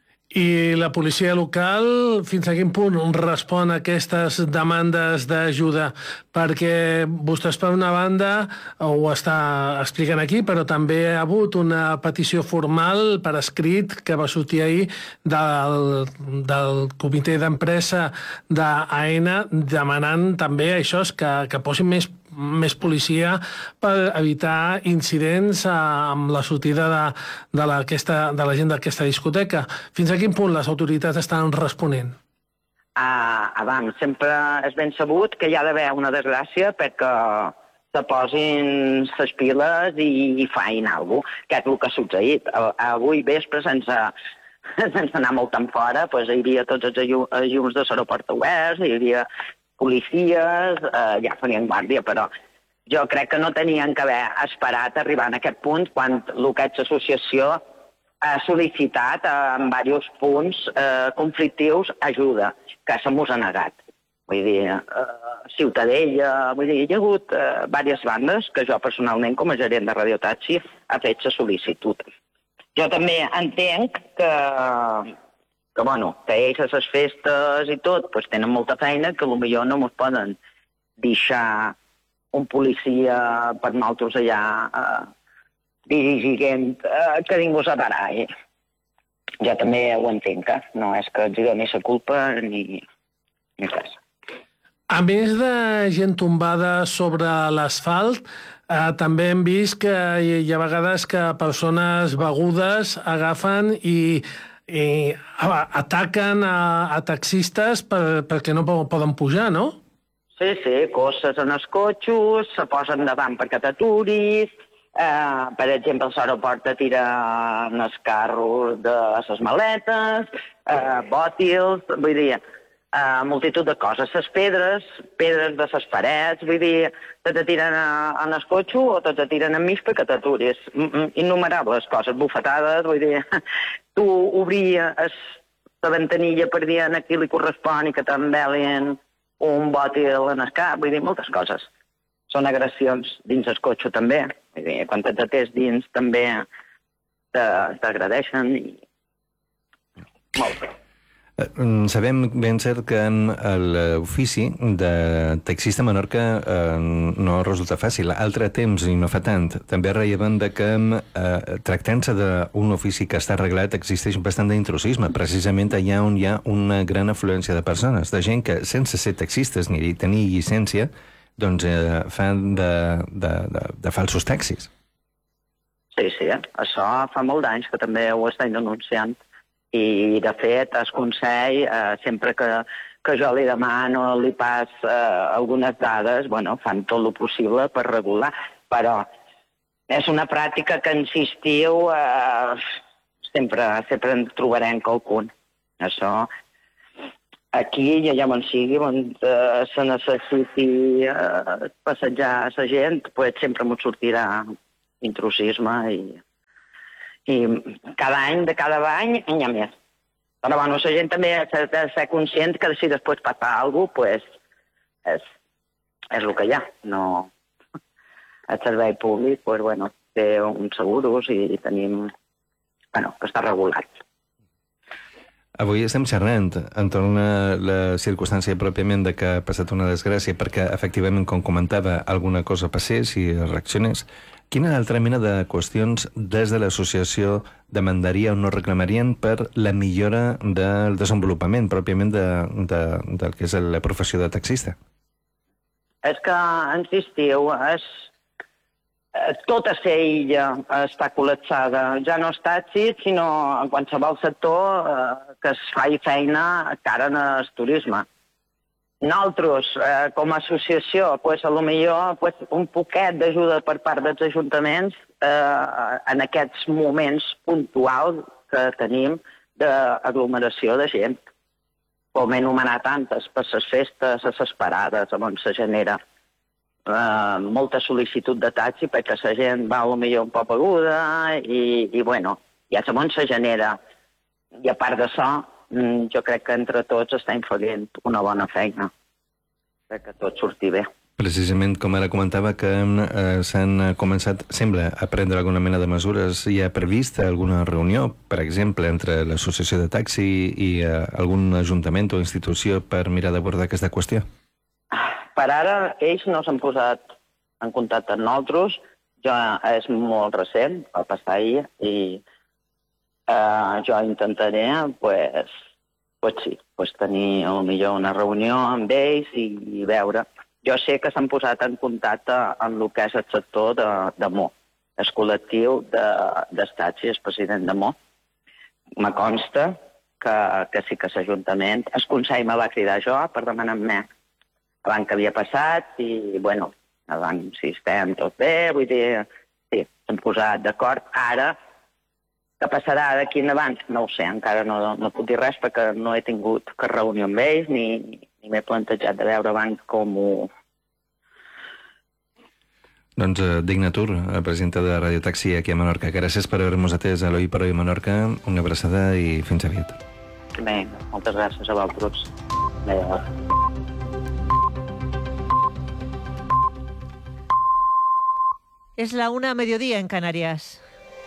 I la policia local, fins a quin punt respon a aquestes demandes d'ajuda? Perquè vostès, per una banda, ho està explicant aquí, però també ha hagut una petició formal per escrit que va sortir ahir del, del comitè d'empresa d'AENA demanant també això, que, que posin més més policia per evitar incidents amb la sortida de, de, la, aquesta, de la gent d'aquesta discoteca. Fins a quin punt les autoritats estan responent? Uh, abans, sempre és ben sabut que hi ha d'haver una desgràcia perquè se posin les piles i, i fain alguna cosa, que és el que ha succeït. Avui vespre, sense, sense anar molt tan fora, pues, hi havia tots els llums de l'aeroport oberts, hi havia policies, eh, ja farien guàrdia, però jo crec que no tenien que haver esperat arribar a aquest punt quan el que és l'associació ha sol·licitat en diversos punts eh, conflictius ajuda, que se mos ha negat. Vull dir, eh, Ciutadella, vull dir, hi ha hagut eh, diverses bandes que jo personalment, com a gerent de Radio Taxi, ha fet la sol·licitud. Jo també entenc que que, bueno, que ells a les festes i tot, pues, tenen molta feina, que potser no ens poden deixar un policia per nosaltres allà eh, dirigint eh, que ningú s'ha parat. Eh? Jo també ho entenc, eh? No és que els doni la culpa ni, ni res. A més de gent tombada sobre l'asfalt, eh, també hem vist que hi, hi ha vegades que persones begudes agafen i i ataquen a, a taxistes per, perquè no poden pujar, no? Sí, sí, coses en els cotxos, se posen davant perquè t'aturis, eh, per exemple, a l'aeroport te tiren els carros de les maletes, eh, bòtils, vull dir, eh, multitud de coses, les pedres, pedres de les parets, vull dir, te te tiren en el cotxe o te te tiren enmig perquè t'aturis. Innumerables coses, bufetades, vull dir, tu obries la ventanilla per dir a qui li correspon i que t'envelin un bòtil en el cap, vull dir, moltes coses. Són agressions dins el cotxe també, vull dir, quan te detés dins també t'agradeixen i molt bé. Sabem ben cert que l'ofici de taxista a Menorca eh, no resulta fàcil. Altre temps, i no fa tant, també rellevant de que eh, tractant-se d'un ofici que està arreglat existeix bastant d'intrusisme, precisament allà on hi ha una gran afluència de persones, de gent que sense ser taxistes ni tenir llicència doncs eh, fan de, de, de, de falsos taxis. Sí, sí, eh? Això fa molt d'anys que també ho estem denunciant. I, de fet, el Consell, eh, sempre que, que jo li demano, li pas eh, algunes dades, bueno, fan tot el possible per regular. però és una pràctica que insistiu, eh, sempre, sempre en trobarem qualcun. Això, aquí, ja on sigui, on eh, se necessiti eh, passejar la gent, pues, sempre m'ho sortirà intrusisme i, i cada any, de cada any, hi ha més. Però bueno, la gent també ha de ser conscient que si després passa alguna cosa, pues, és, és el que hi ha. No, el servei públic, pues, bueno, té uns seguros i tenim, bueno, que està regulat. Avui estem xerrant entorn a la circumstància pròpiament de que ha passat una desgràcia, perquè efectivament, com comentava, alguna cosa passés i reaccionés. Quina altra mena de qüestions des de l'associació demandaria o no reclamarien per la millora del desenvolupament pròpiament de, de, del que és la professió de taxista? És que, insistiu, és, tota la illa està col·lapsada. Ja no és taxi, sinó en qualsevol sector eh, que es faci feina encara en el turisme. Nosaltres, eh, com a associació, pues, a lo millor pues, un poquet d'ajuda per part dels ajuntaments eh, en aquests moments puntuals que tenim d'aglomeració de gent. Com he anomenat tantes, per les festes, a les parades, on se genera Uh, molta sol·licitud de taxi perquè la gent va a lo millor un poc aguda i, i bueno, ja segons se genera. I a part d'això, jo crec que entre tots estem fent una bona feina. Crec que tot surti bé. Precisament, com ara comentava, que eh, s'han començat, sembla, a prendre alguna mena de mesures. Hi ha prevista alguna reunió, per exemple, entre l'associació de taxi i eh, algun ajuntament o institució per mirar d'abordar aquesta qüestió? Per ara, ells no s'han posat en contacte amb nosaltres. Ja és molt recent, va passar ahir, i eh, jo intentaré, pues, pues sí, pues tenir potser una reunió amb ells i, i veure. Jo sé que s'han posat en contacte amb el que és el sector de, de Mo, el col·lectiu de, dels taxis, el president de Mo. Me consta que, que sí que l'Ajuntament, el Consell me va cridar jo per demanar-me abans que havia passat i, bueno, abans si estem tot bé, vull dir, sí, s'han posat d'acord. Ara, què passarà d'aquí en avant? No ho sé, encara no, no puc dir res perquè no he tingut cap reunió amb ells ni, ni m'he plantejat de veure abans com ho... Doncs uh, Dignatur, presidenta de Radio Taxi aquí a Menorca. Gràcies per haver-nos atès a l'Oi per Oi Menorca. Una abraçada i fins aviat. Bé, moltes gràcies a vosaltres. Adéu. Es la una a mediodía en Canarias.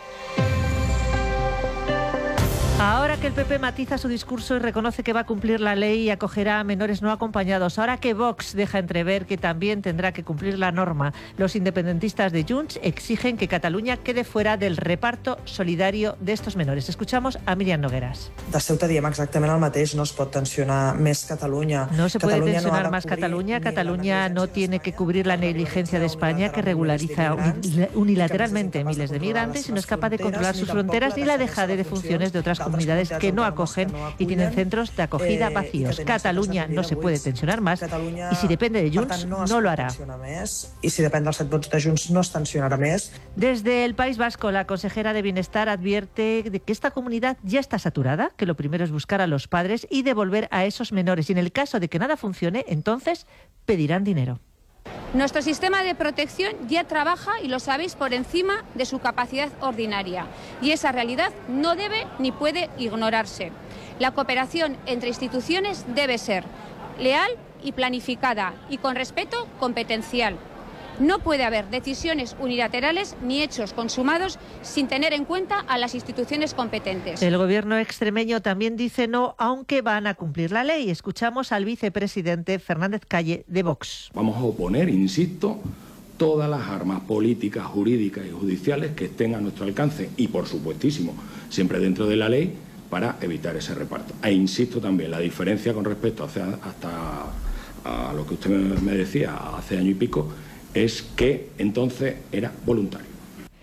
Ahora que el P P matiza su discurso y reconoce que va a cumplir la ley y acogerá a menores no acompañados, ahora que Vox deja entrever que también tendrá que cumplir la norma, los independentistas de Junts exigen que Cataluña quede fuera del reparto solidario de estos menores. Escuchamos a Míriam Nogueras. De Ceuta diem exactament el mateix, no es pot tensionar més Catalunya. No se puede Catalunya tensionar no más Cataluña. Cataluña no tiene que cubrir la negligencia de España, que regulariza unilateralmente miles de migrantes y no es capaz de controlar sus fronteras ni la dejadez de funciones de otras comunidades que no acogen y tienen centros de acogida vacíos. Cataluña no se puede tensionar más y si depende de Junts no lo hará. Y si depende dels set vots de Junts no es tensionarà més. Desde el País Vasco, la consejera de Bienestar advierte de que esta comunidad ya está saturada, que lo primero es buscar a los padres y devolver a esos menores. Y en el caso de que nada funcione, entonces pedirán dinero. Nuestro sistema de protección ya trabaja, y lo sabéis, por encima de su capacidad ordinaria. Y esa realidad no debe ni puede ignorarse. La cooperación entre instituciones debe ser leal y planificada y con respeto competencial. No puede haber decisiones unilaterales ni hechos consumados sin tener en cuenta a las instituciones competentes. El gobierno extremeño también dice no, aunque van a cumplir la ley. Escuchamos al vicepresidente Fernández Calle de Vox. Vamos a oponer, insisto, todas las armas políticas, jurídicas y judiciales que estén a nuestro alcance y, por supuestísimo, siempre dentro de la ley para evitar ese reparto. E insisto también, la diferencia con respecto a hace, hasta a lo que usted me decía hace año y pico es que entonces era voluntario.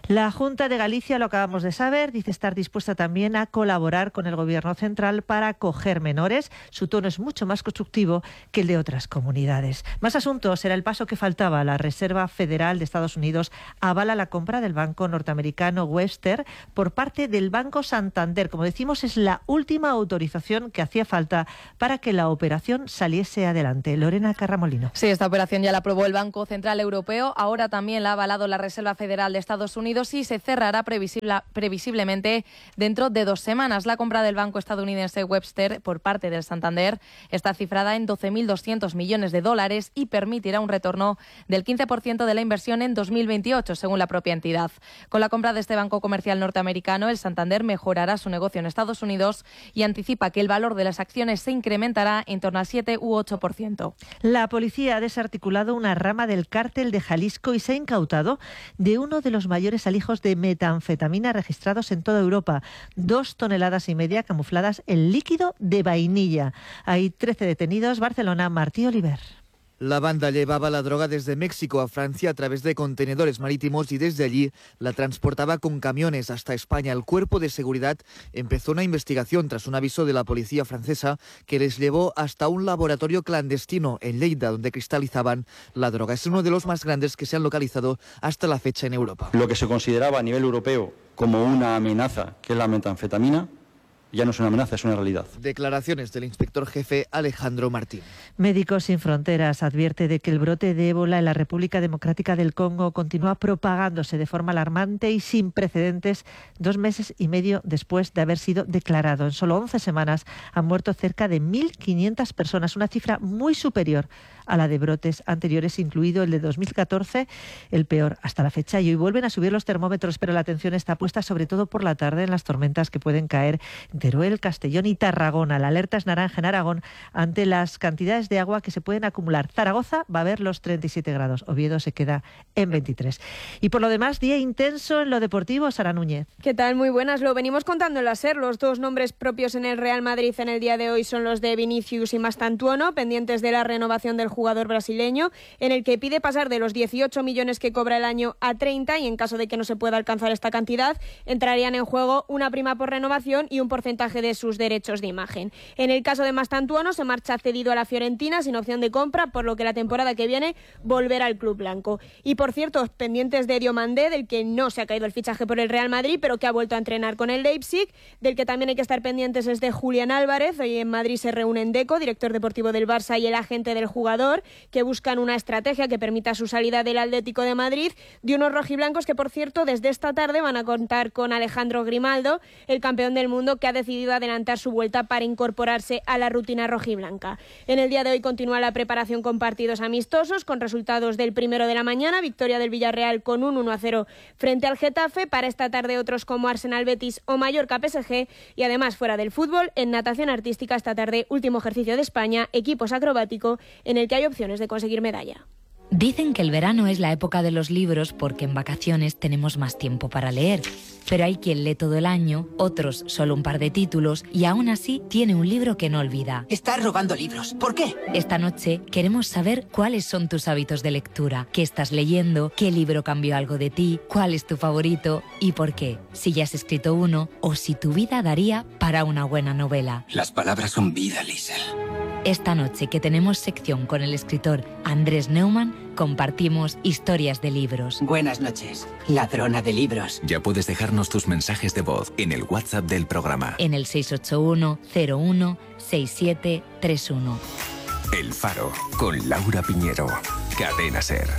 La Junta de Galicia, lo acabamos de saber, dice estar dispuesta también a colaborar con el Gobierno central para acoger menores. Su tono es mucho más constructivo que el de otras comunidades. Más asuntos. Era el paso que faltaba. La Reserva Federal de Estados Unidos avala la compra del banco norteamericano Webster por parte del Banco Santander. Como decimos, es la última autorización que hacía falta para que la operación saliese adelante. Lorena Carramolino. Sí, esta operación ya la aprobó el Banco Central Europeo. Ahora también la ha avalado la Reserva Federal de Estados Unidos y se cerrará previsible, previsiblemente dentro de dos semanas. La compra del banco estadounidense Webster por parte del Santander está cifrada en doce mil doscientos millones de dólares y permitirá un retorno del quince por ciento de la inversión en dos mil veintiocho, según la propia entidad. Con la compra de este banco comercial norteamericano, el Santander mejorará su negocio en Estados Unidos y anticipa que el valor de las acciones se incrementará en torno al siete u ocho por ciento. La policía ha desarticulado una rama del cártel de Jalisco y se ha incautado de uno de los mayores alijos de metanfetamina registrados en toda Europa. Dos toneladas y media camufladas en líquido de vainilla. Hay trece detenidos. Barcelona, Martí Oliver. La banda llevaba la droga desde México a Francia a través de contenedores marítimos y desde allí la transportaba con camiones hasta España. El Cuerpo de Seguridad empezó una investigación tras un aviso de la policía francesa que les llevó hasta un laboratorio clandestino en Lleida, donde cristalizaban la droga. Es uno de los más grandes que se han localizado hasta la fecha en Europa. Lo que se consideraba a nivel europeo como una amenaza, que es la metanfetamina, ya no es una amenaza, es una realidad. Declaraciones del inspector jefe Alejandro Martín. Médicos Sin Fronteras advierte de que el brote de ébola en la República Democrática del Congo continúa propagándose de forma alarmante y sin precedentes dos meses y medio después de haber sido declarado. En solo once semanas han muerto cerca de mil quinientas personas, una cifra muy superior a la de brotes anteriores, incluido el de dos mil catorce, el peor hasta la fecha. Y hoy vuelven a subir los termómetros, pero la atención está puesta sobre todo por la tarde en las tormentas que pueden caer en Teruel, Castellón y Tarragona. La alerta es naranja en Aragón ante las cantidades de agua que se pueden acumular. Zaragoza va a ver los treinta y siete grados, Oviedo se queda en veintitrés. Y por lo demás, día intenso en lo deportivo. Sara Núñez. ¿Qué tal? Muy buenas. Lo venimos contando en la SER. Los dos nombres propios en el Real Madrid en el día de hoy son los de Vinicius y Mastantuono, pendientes de la renovación del jugador brasileño, en el que pide pasar de los dieciocho millones que cobra el año a treinta, y en caso de que no se pueda alcanzar esta cantidad, entrarían en juego una prima por renovación y un porcentaje de sus derechos de imagen. En el caso de Mastantuono, se marcha cedido a la Fiorentina sin opción de compra, por lo que la temporada que viene volverá al club blanco. Y por cierto, pendientes de Diomandé, del que no se ha caído el fichaje por el Real Madrid, pero que ha vuelto a entrenar con el Leipzig. Del que también hay que estar pendientes es de Julián Álvarez. Hoy en Madrid se reúnen Deco, director deportivo del Barça, y el agente del jugador, que buscan una estrategia que permita su salida del Atlético de Madrid, de unos rojiblancos que, por cierto, desde esta tarde van a contar con Alejandro Grimaldo, el campeón del mundo, que ha decidido adelantar su vuelta para incorporarse a la rutina rojiblanca. En el día de hoy continúa la preparación con partidos amistosos, con resultados del primero de la mañana, victoria del Villarreal con un uno a cero frente al Getafe. Para esta tarde otros como Arsenal Betis o Mallorca P S G, y además fuera del fútbol, en natación artística esta tarde último ejercicio de España, equipos acrobático, en el que hay opciones de conseguir medalla. Dicen que el verano es la época de los libros porque en vacaciones tenemos más tiempo para leer. Pero hay quien lee todo el año, otros solo un par de títulos, y aún así tiene un libro que no olvida. Está robando libros. ¿Por qué? Esta noche queremos saber cuáles son tus hábitos de lectura, qué estás leyendo, qué libro cambió algo de ti, cuál es tu favorito y por qué. Si ya has escrito uno o si tu vida daría para una buena novela. Las palabras son vida, Liesl. Esta noche, que tenemos sección con el escritor Andrés Neumann, compartimos historias de libros. Buenas noches, ladrona de libros. Ya puedes dejarnos tus mensajes de voz en el WhatsApp del programa. En el seis ocho uno, cero uno, seis siete tres uno. El Faro, con Laura Piñero. Cadena SER.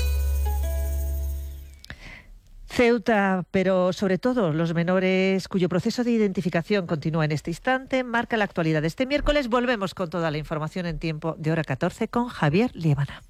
Ceuta, pero sobre todo los menores cuyo proceso de identificación continúa en este instante, marca la actualidad de este miércoles. Volvemos con toda la información en tiempo de hora catorce con Javier Liébana.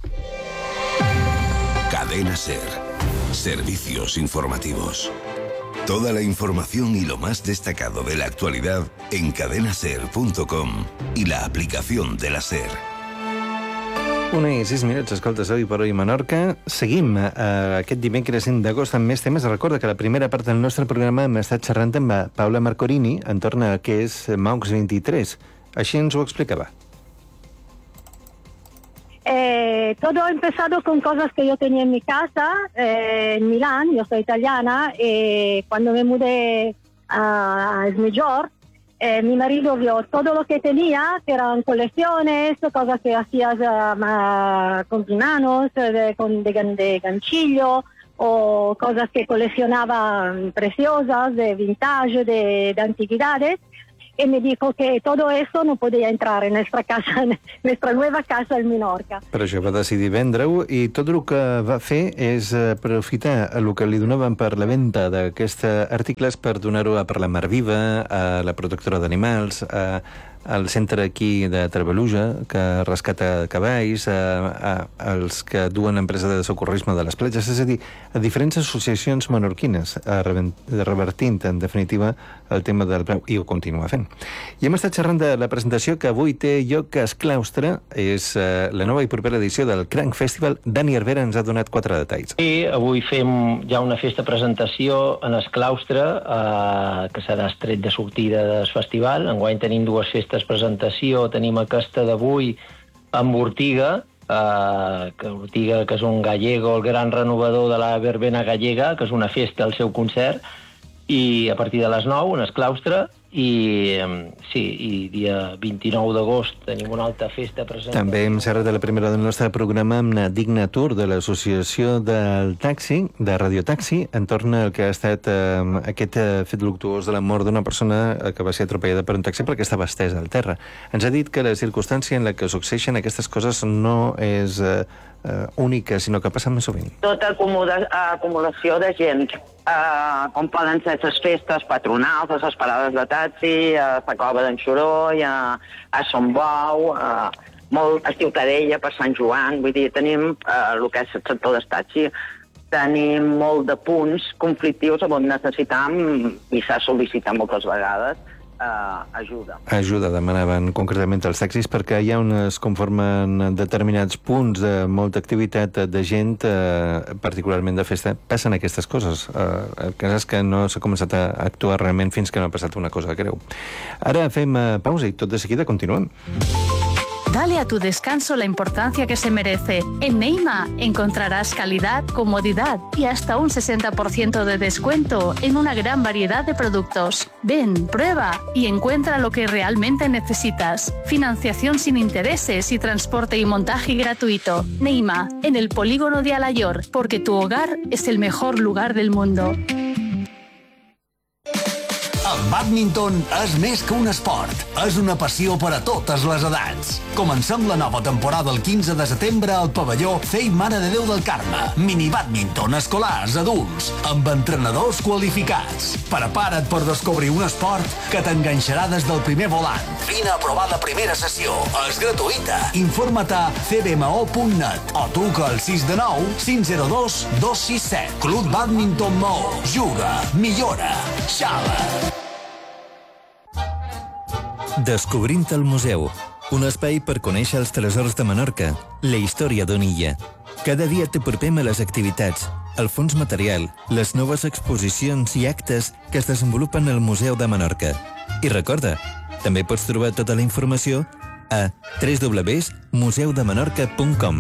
Cadena SER. Servicios informativos. Toda la información y lo más destacado de la actualidad en cadena ser punto com y la aplicación de la SER. Una i sis minuts, escoltes, avui per avui Menorca. Seguim eh, aquest dimecres cinc d'agost amb més temes. Recorda que la primera part del nostre programa hem estat xerrant amb Paula Marcorini entorn a què és MAUX vint-i-tres. Així ens ho explicava. Eh, todo ha empezado con cosas que yo tenía en mi casa, eh, en Milán. Yo soy italiana, y cuando me mudé a Esmejor, eh, mi marido vio todo lo que tenía, que eran colecciones, cosas que hacías uh, con tus manos, de, con, de, de ganchillo, o cosas que coleccionaba preciosas, de vintage, de, de antigüedades. Y me dijo que todo eso no podía entrar en nuestra casa, en nuestra nueva casa en Menorca. Per això va decidir vendre-ho, i tot el que va fer és aprofitar el que li donaven per la venda d'aquests articles per donar-ho a Per la Mar Viva, a la protectora d'animals, a al centre aquí de Trebaluja, que rescata cavalls, a, a, als que duen l'empresa de socorrisme de les platges, és a dir, a diferents associacions menorquines, a revertint, en definitiva, el tema del preu, i ho continua fent. I hem estat xerrant de la presentació que avui té lloc a Esclaustre, és uh, la nova i propera edició del Cranc Festival. Dani Herrera ens ha donat quatre detalls. Sí, avui fem ja una festa presentació en Esclaustre, eh, que serà estret de sortida del festival. Enguany tenim dues festes presentació, tenim aquesta d'avui amb Ortiga, eh, que Ortiga, que és un gallego, el gran renovador de la verbena gallega, que és una festa al seu concert, i a partir de les nou, en Esclaustre, i sí, i dia vint-i-nou d'agost tenim una altra festa presentació. També hem xerrat de la primera del nostre programa amb la Digna Tour de l'Associació del Taxi, de Radiotaxi, entorn al que ha estat eh, aquest eh, fet luctuós de la mort d'una persona que va ser atropellada per un taxi perquè estava estesa al terra. Ens ha dit que la circumstància en la que succeeixen aquestes coses no és eh, eh, única, sinó que passa més sovint. Tota acumulació de gent, Uh, com poden ser les festes patronals, les parades de taxi, a la Cova d'en Xuró, a, a Sant Bou, a, molt, a Ciutadella per Sant Joan. Vull dir, tenim uh, el que és el sector del taxi, tenim molt de punts conflictius on necessitam, i s'ha sol·licitat moltes vegades, Uh, ajuda. Ajuda, demanaven concretament els taxis, perquè hi ha on es conformen determinats punts de molta activitat de gent, uh, particularment de festa, passen aquestes coses. Uh, el cas és que no s'ha començat a actuar realment fins que no ha passat una cosa greu. Ara fem uh, pausa i tot de seguida continuem. Dale a tu descanso la importancia que se merece. En Neima encontrarás calidad, comodidad y hasta un sesenta por ciento de descuento en una gran variedad de productos. Ven, prueba y encuentra lo que realmente necesitas. Financiación sin intereses y transporte y montaje gratuito. Neima, en el polígono de Alayor, porque tu hogar es el mejor lugar del mundo. El bàdminton és més que un esport, és una passió per a totes les edats. Comencem la nova temporada el quinze de setembre al pavelló C E I Mare de Déu del Carme. Mini-bàdminton escolars, adults, amb entrenadors qualificats. Prepara't per descobrir un esport que t'enganxarà des del primer volant. Vine a provar la primera sessió, és gratuïta. Informa't a c b m o punt net o truca al sis de nou cinc zero dos dos sis set. Club Bàdminton Maó. Juga, millora, xala. Descobrint el museu, un espai per conèixer els tresors de Menorca, la història d'una illa. Cada dia t'apropem a les activitats, el fons material, les noves exposicions i actes que es desenvolupen al Museu de Menorca. I recorda, també pots trobar tota la informació a w w w punt museu de menorca punt com.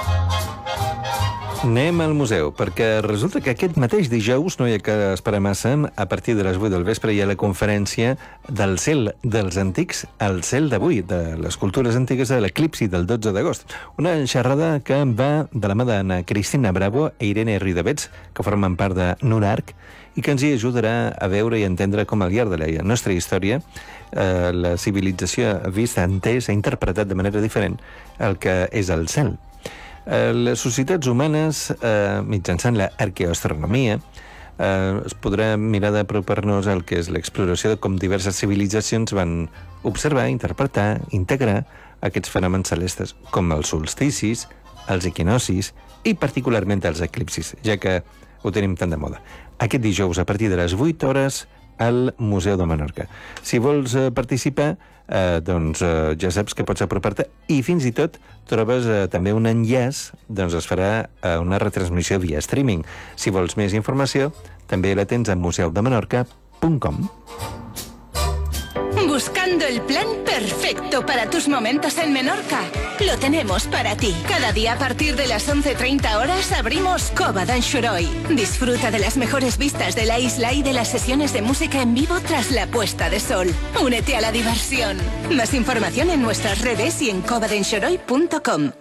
Anem al museu, perquè resulta que aquest mateix dijous, no hi ha que esperar massa, a partir de les vuit del vespre hi ha la conferència del cel dels antics al cel d'avui, de les cultures antigues de l'eclipsi del dotze d'agost. Una xerrada que va de la mà d'Anna Cristina Bravo i Irene Ridavets, que formen part de Nurarc, i que ens hi ajudarà a veure i entendre com al llarg de la nostra història eh, la civilització ha vist, ha entès, ha interpretat de manera diferent el que és el cel. Les societats humanes, eh, mitjançant l'arqueoastronomia, eh, es podrà mirar d'apropar-nos al que és l'exploració de com diverses civilitzacions van observar, interpretar, integrar aquests fenòmens celestes, com els solsticis, els equinocis i particularment els eclipsis, ja que ho tenim tan de moda. Aquest dijous, a partir de les vuit hores, al Museu de Menorca. Si vols eh, participar, eh, doncs eh, ja saps que pots apropar-te i fins i tot trobes eh, també un enllaç, doncs es farà eh, una retransmissió via streaming. Si vols més informació, també la tens a museu de menorca punt com. Buscando el plan perfecto para tus momentos en Menorca. Lo tenemos para ti. Cada día a partir de las once treinta horas abrimos Cova d'en Xuroi. Disfruta de las mejores vistas de la isla y de las sesiones de música en vivo tras la puesta de sol. Únete a la diversión. Más información en nuestras redes y en cova d'en xuroi punto com.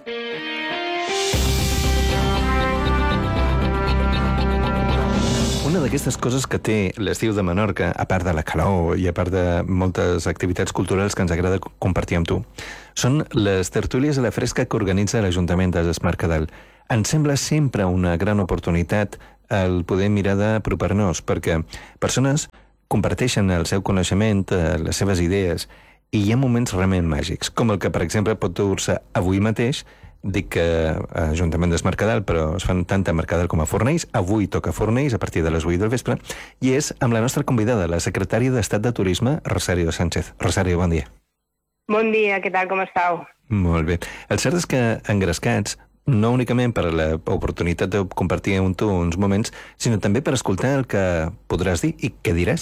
Una d'aquestes coses que té l'estiu de Menorca, a part de la calor i a part de moltes activitats culturals que ens agrada compartir amb tu, són les tertúlies a la fresca que organitza l'Ajuntament d'Es Mercadal. Ens sembla sempre una gran oportunitat el poder mirar d'apropar-nos, perquè persones comparteixen el seu coneixement, les seves idees, i hi ha moments realment màgics, com el que, per exemple, pot dur-se avui mateix. Dic que a Ajuntament d'Es Mercadal, però es fan tant a Mercadal com a Fornells. Avui toca Fornells a partir de les vuit del vespre, i és amb la nostra convidada, la secretària d'Estat de Turisme, Rosario Sánchez. Rosario, bon dia. Bon dia, què tal, com estàu? Molt bé. El cert és que engrescats, no únicament per l'oportunitat de compartir amb tu uns moments, sinó també per escoltar el que podràs dir i què diràs.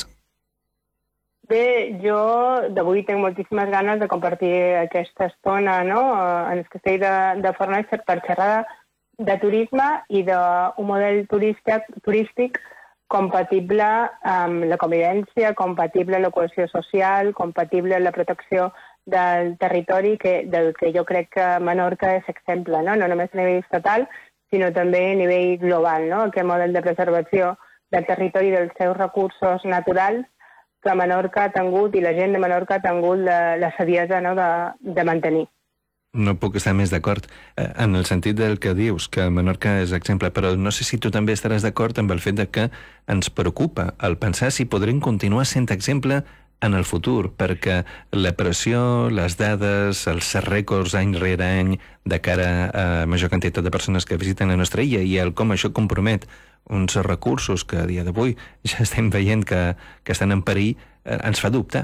Bé, jo d'avui tinc moltíssimes ganes de compartir aquesta estona, no?, en el castell de, de Fornells per xerrar de, de turisme i d'un model turístic, turístic compatible amb la convivència, compatible amb la cohesió social, compatible amb la protecció del territori, que, del que jo crec que Menorca és exemple, no?, no només a nivell estatal, sinó també a nivell global, no?, aquest model de preservació del territori i dels seus recursos naturals que Menorca ha tingut i la gent de Menorca ha tingut la, la saviesa, no?, de, de mantenir. No puc estar més d'acord en el sentit del que dius, que Menorca és exemple, però no sé si tu també estaràs d'acord amb el fet de que ens preocupa el pensar si podrem continuar sent exemple en el futur, perquè la pressió, les dades, els rècords any rere any de cara a major quantitat de persones que visiten la nostra illa i el com això compromet uns recursos que a dia d'avui ja estem veient que, que estan en perill, eh, ens fa dubtar.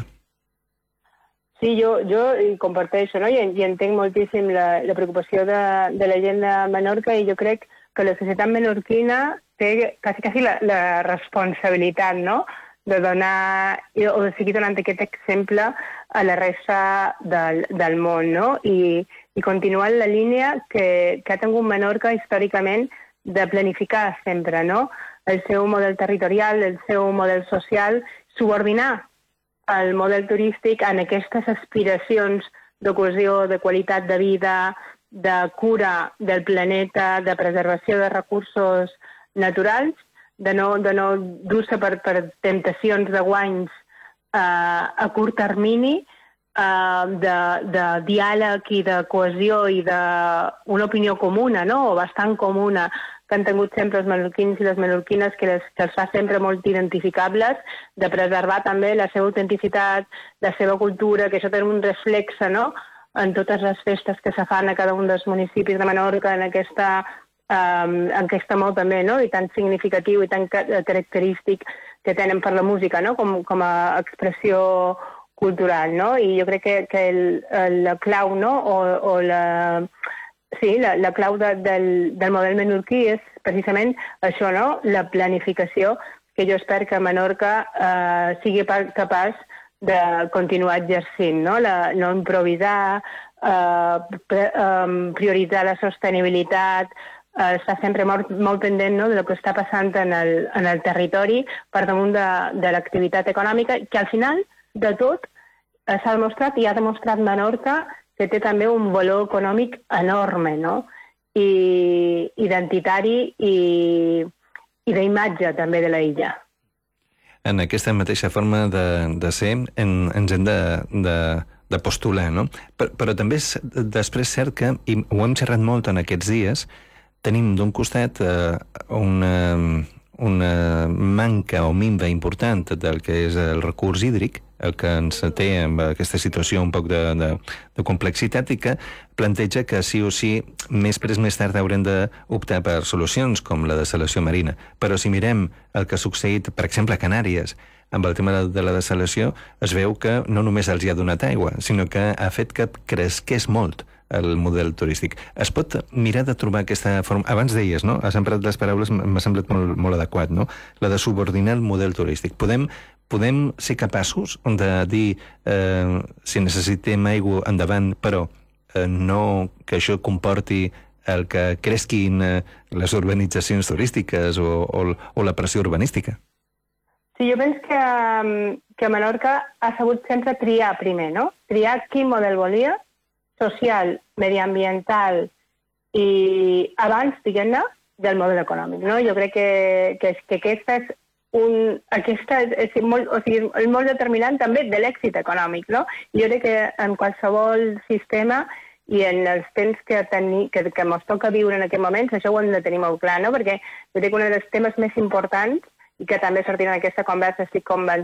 Sí, jo, jo comparteixo, no?, i, i entenc moltíssim la, la preocupació de, de la gent de Menorca, i jo crec que la societat menorquina té quasi, quasi la, la responsabilitat, no?, de donar, o de seguir donant aquest exemple a la resta del, del món, no?, i, i continuar la línia que, que ha tingut Menorca històricament de planificar sempre, no?, el seu model territorial, el seu model social, subordinar el model turístic en aquestes aspiracions de cohesió, de qualitat de vida, de cura del planeta, de preservació de recursos naturals, de no, de no dur-se per, per temptacions de guanys eh, a curt termini, eh, de, de diàleg i de cohesió i d'una opinió comuna, no?, o bastant comuna, que han tingut sempre els menorquins i les menorquines, que, les, que els fa sempre molt identificables, de preservar també la seva autenticitat, la seva cultura, que això té un reflexe, no?, en totes les festes que se fan a cada un dels municipis de Menorca, en aquesta, um, en aquest amor també, no?, i tan significatiu i tan característic que tenen per la música, no?, com, com a expressió cultural, no?, i jo crec que, que el, la clau, no?, o, o la... Sí, la, la clau de, del, del model menorquí és precisament això, no?, la planificació, que jo espero que Menorca eh, sigui capaç de continuar exercint, no?, la, no improvisar, eh, pre, eh, prioritzar la sostenibilitat, eh, estar sempre molt, molt pendent, no?, del que està passant en el, en el territori per damunt de, de l'activitat econòmica, que al final de tot eh, s'ha demostrat i ha demostrat Menorca que té també un valor econòmic enorme, no?, i identitari i, i d'imatge també de la illa. En aquesta mateixa forma de, de ser en, ens hem de, de, de postular, no? Però, però també és després cert que, i ho hem xerrat molt en aquests dies, tenim d'un costat eh, una, una manca o minva important del que és el recurs hídric, el que ens té amb aquesta situació un poc de, de, de complexitat, i que planteja que sí o sí, més pres més tard haurem d'optar per solucions com la dessalació marina. Però si mirem el que ha succeït, per exemple, a Canàries, amb el tema de la dessalació, es veu que no només els hi ha donat aigua, sinó que ha fet que cresqués molt el model turístic. Es pot mirar de trobar aquesta forma... Abans deies, no? Has emprat les paraules, m'ha semblat molt, molt adequat, no? La de subordinar el model turístic. Podem, podem ser capaços de dir eh, si necessitem aigua endavant, però eh, no que això comporti el que cresquin eh, les urbanitzacions turístiques o, o, o la pressió urbanística? Sí, jo penso que, que Menorca ha sabut sempre triar primer, no? Triar quin model volia, social, mediambiental i abans, diguem-ne, del model econòmic, no? Jo crec que, que, que aquesta és un, aquesta és molt, o sigui, és molt determinant també de l'èxit econòmic, no? Jo crec que en qualsevol sistema i en els temps que, teni, que, que ens toca viure en aquest moment, això ho hem de tenir molt clar, no? Perquè jo crec que un dels temes més importants i que també sortirà en aquesta conversa, estic convençut,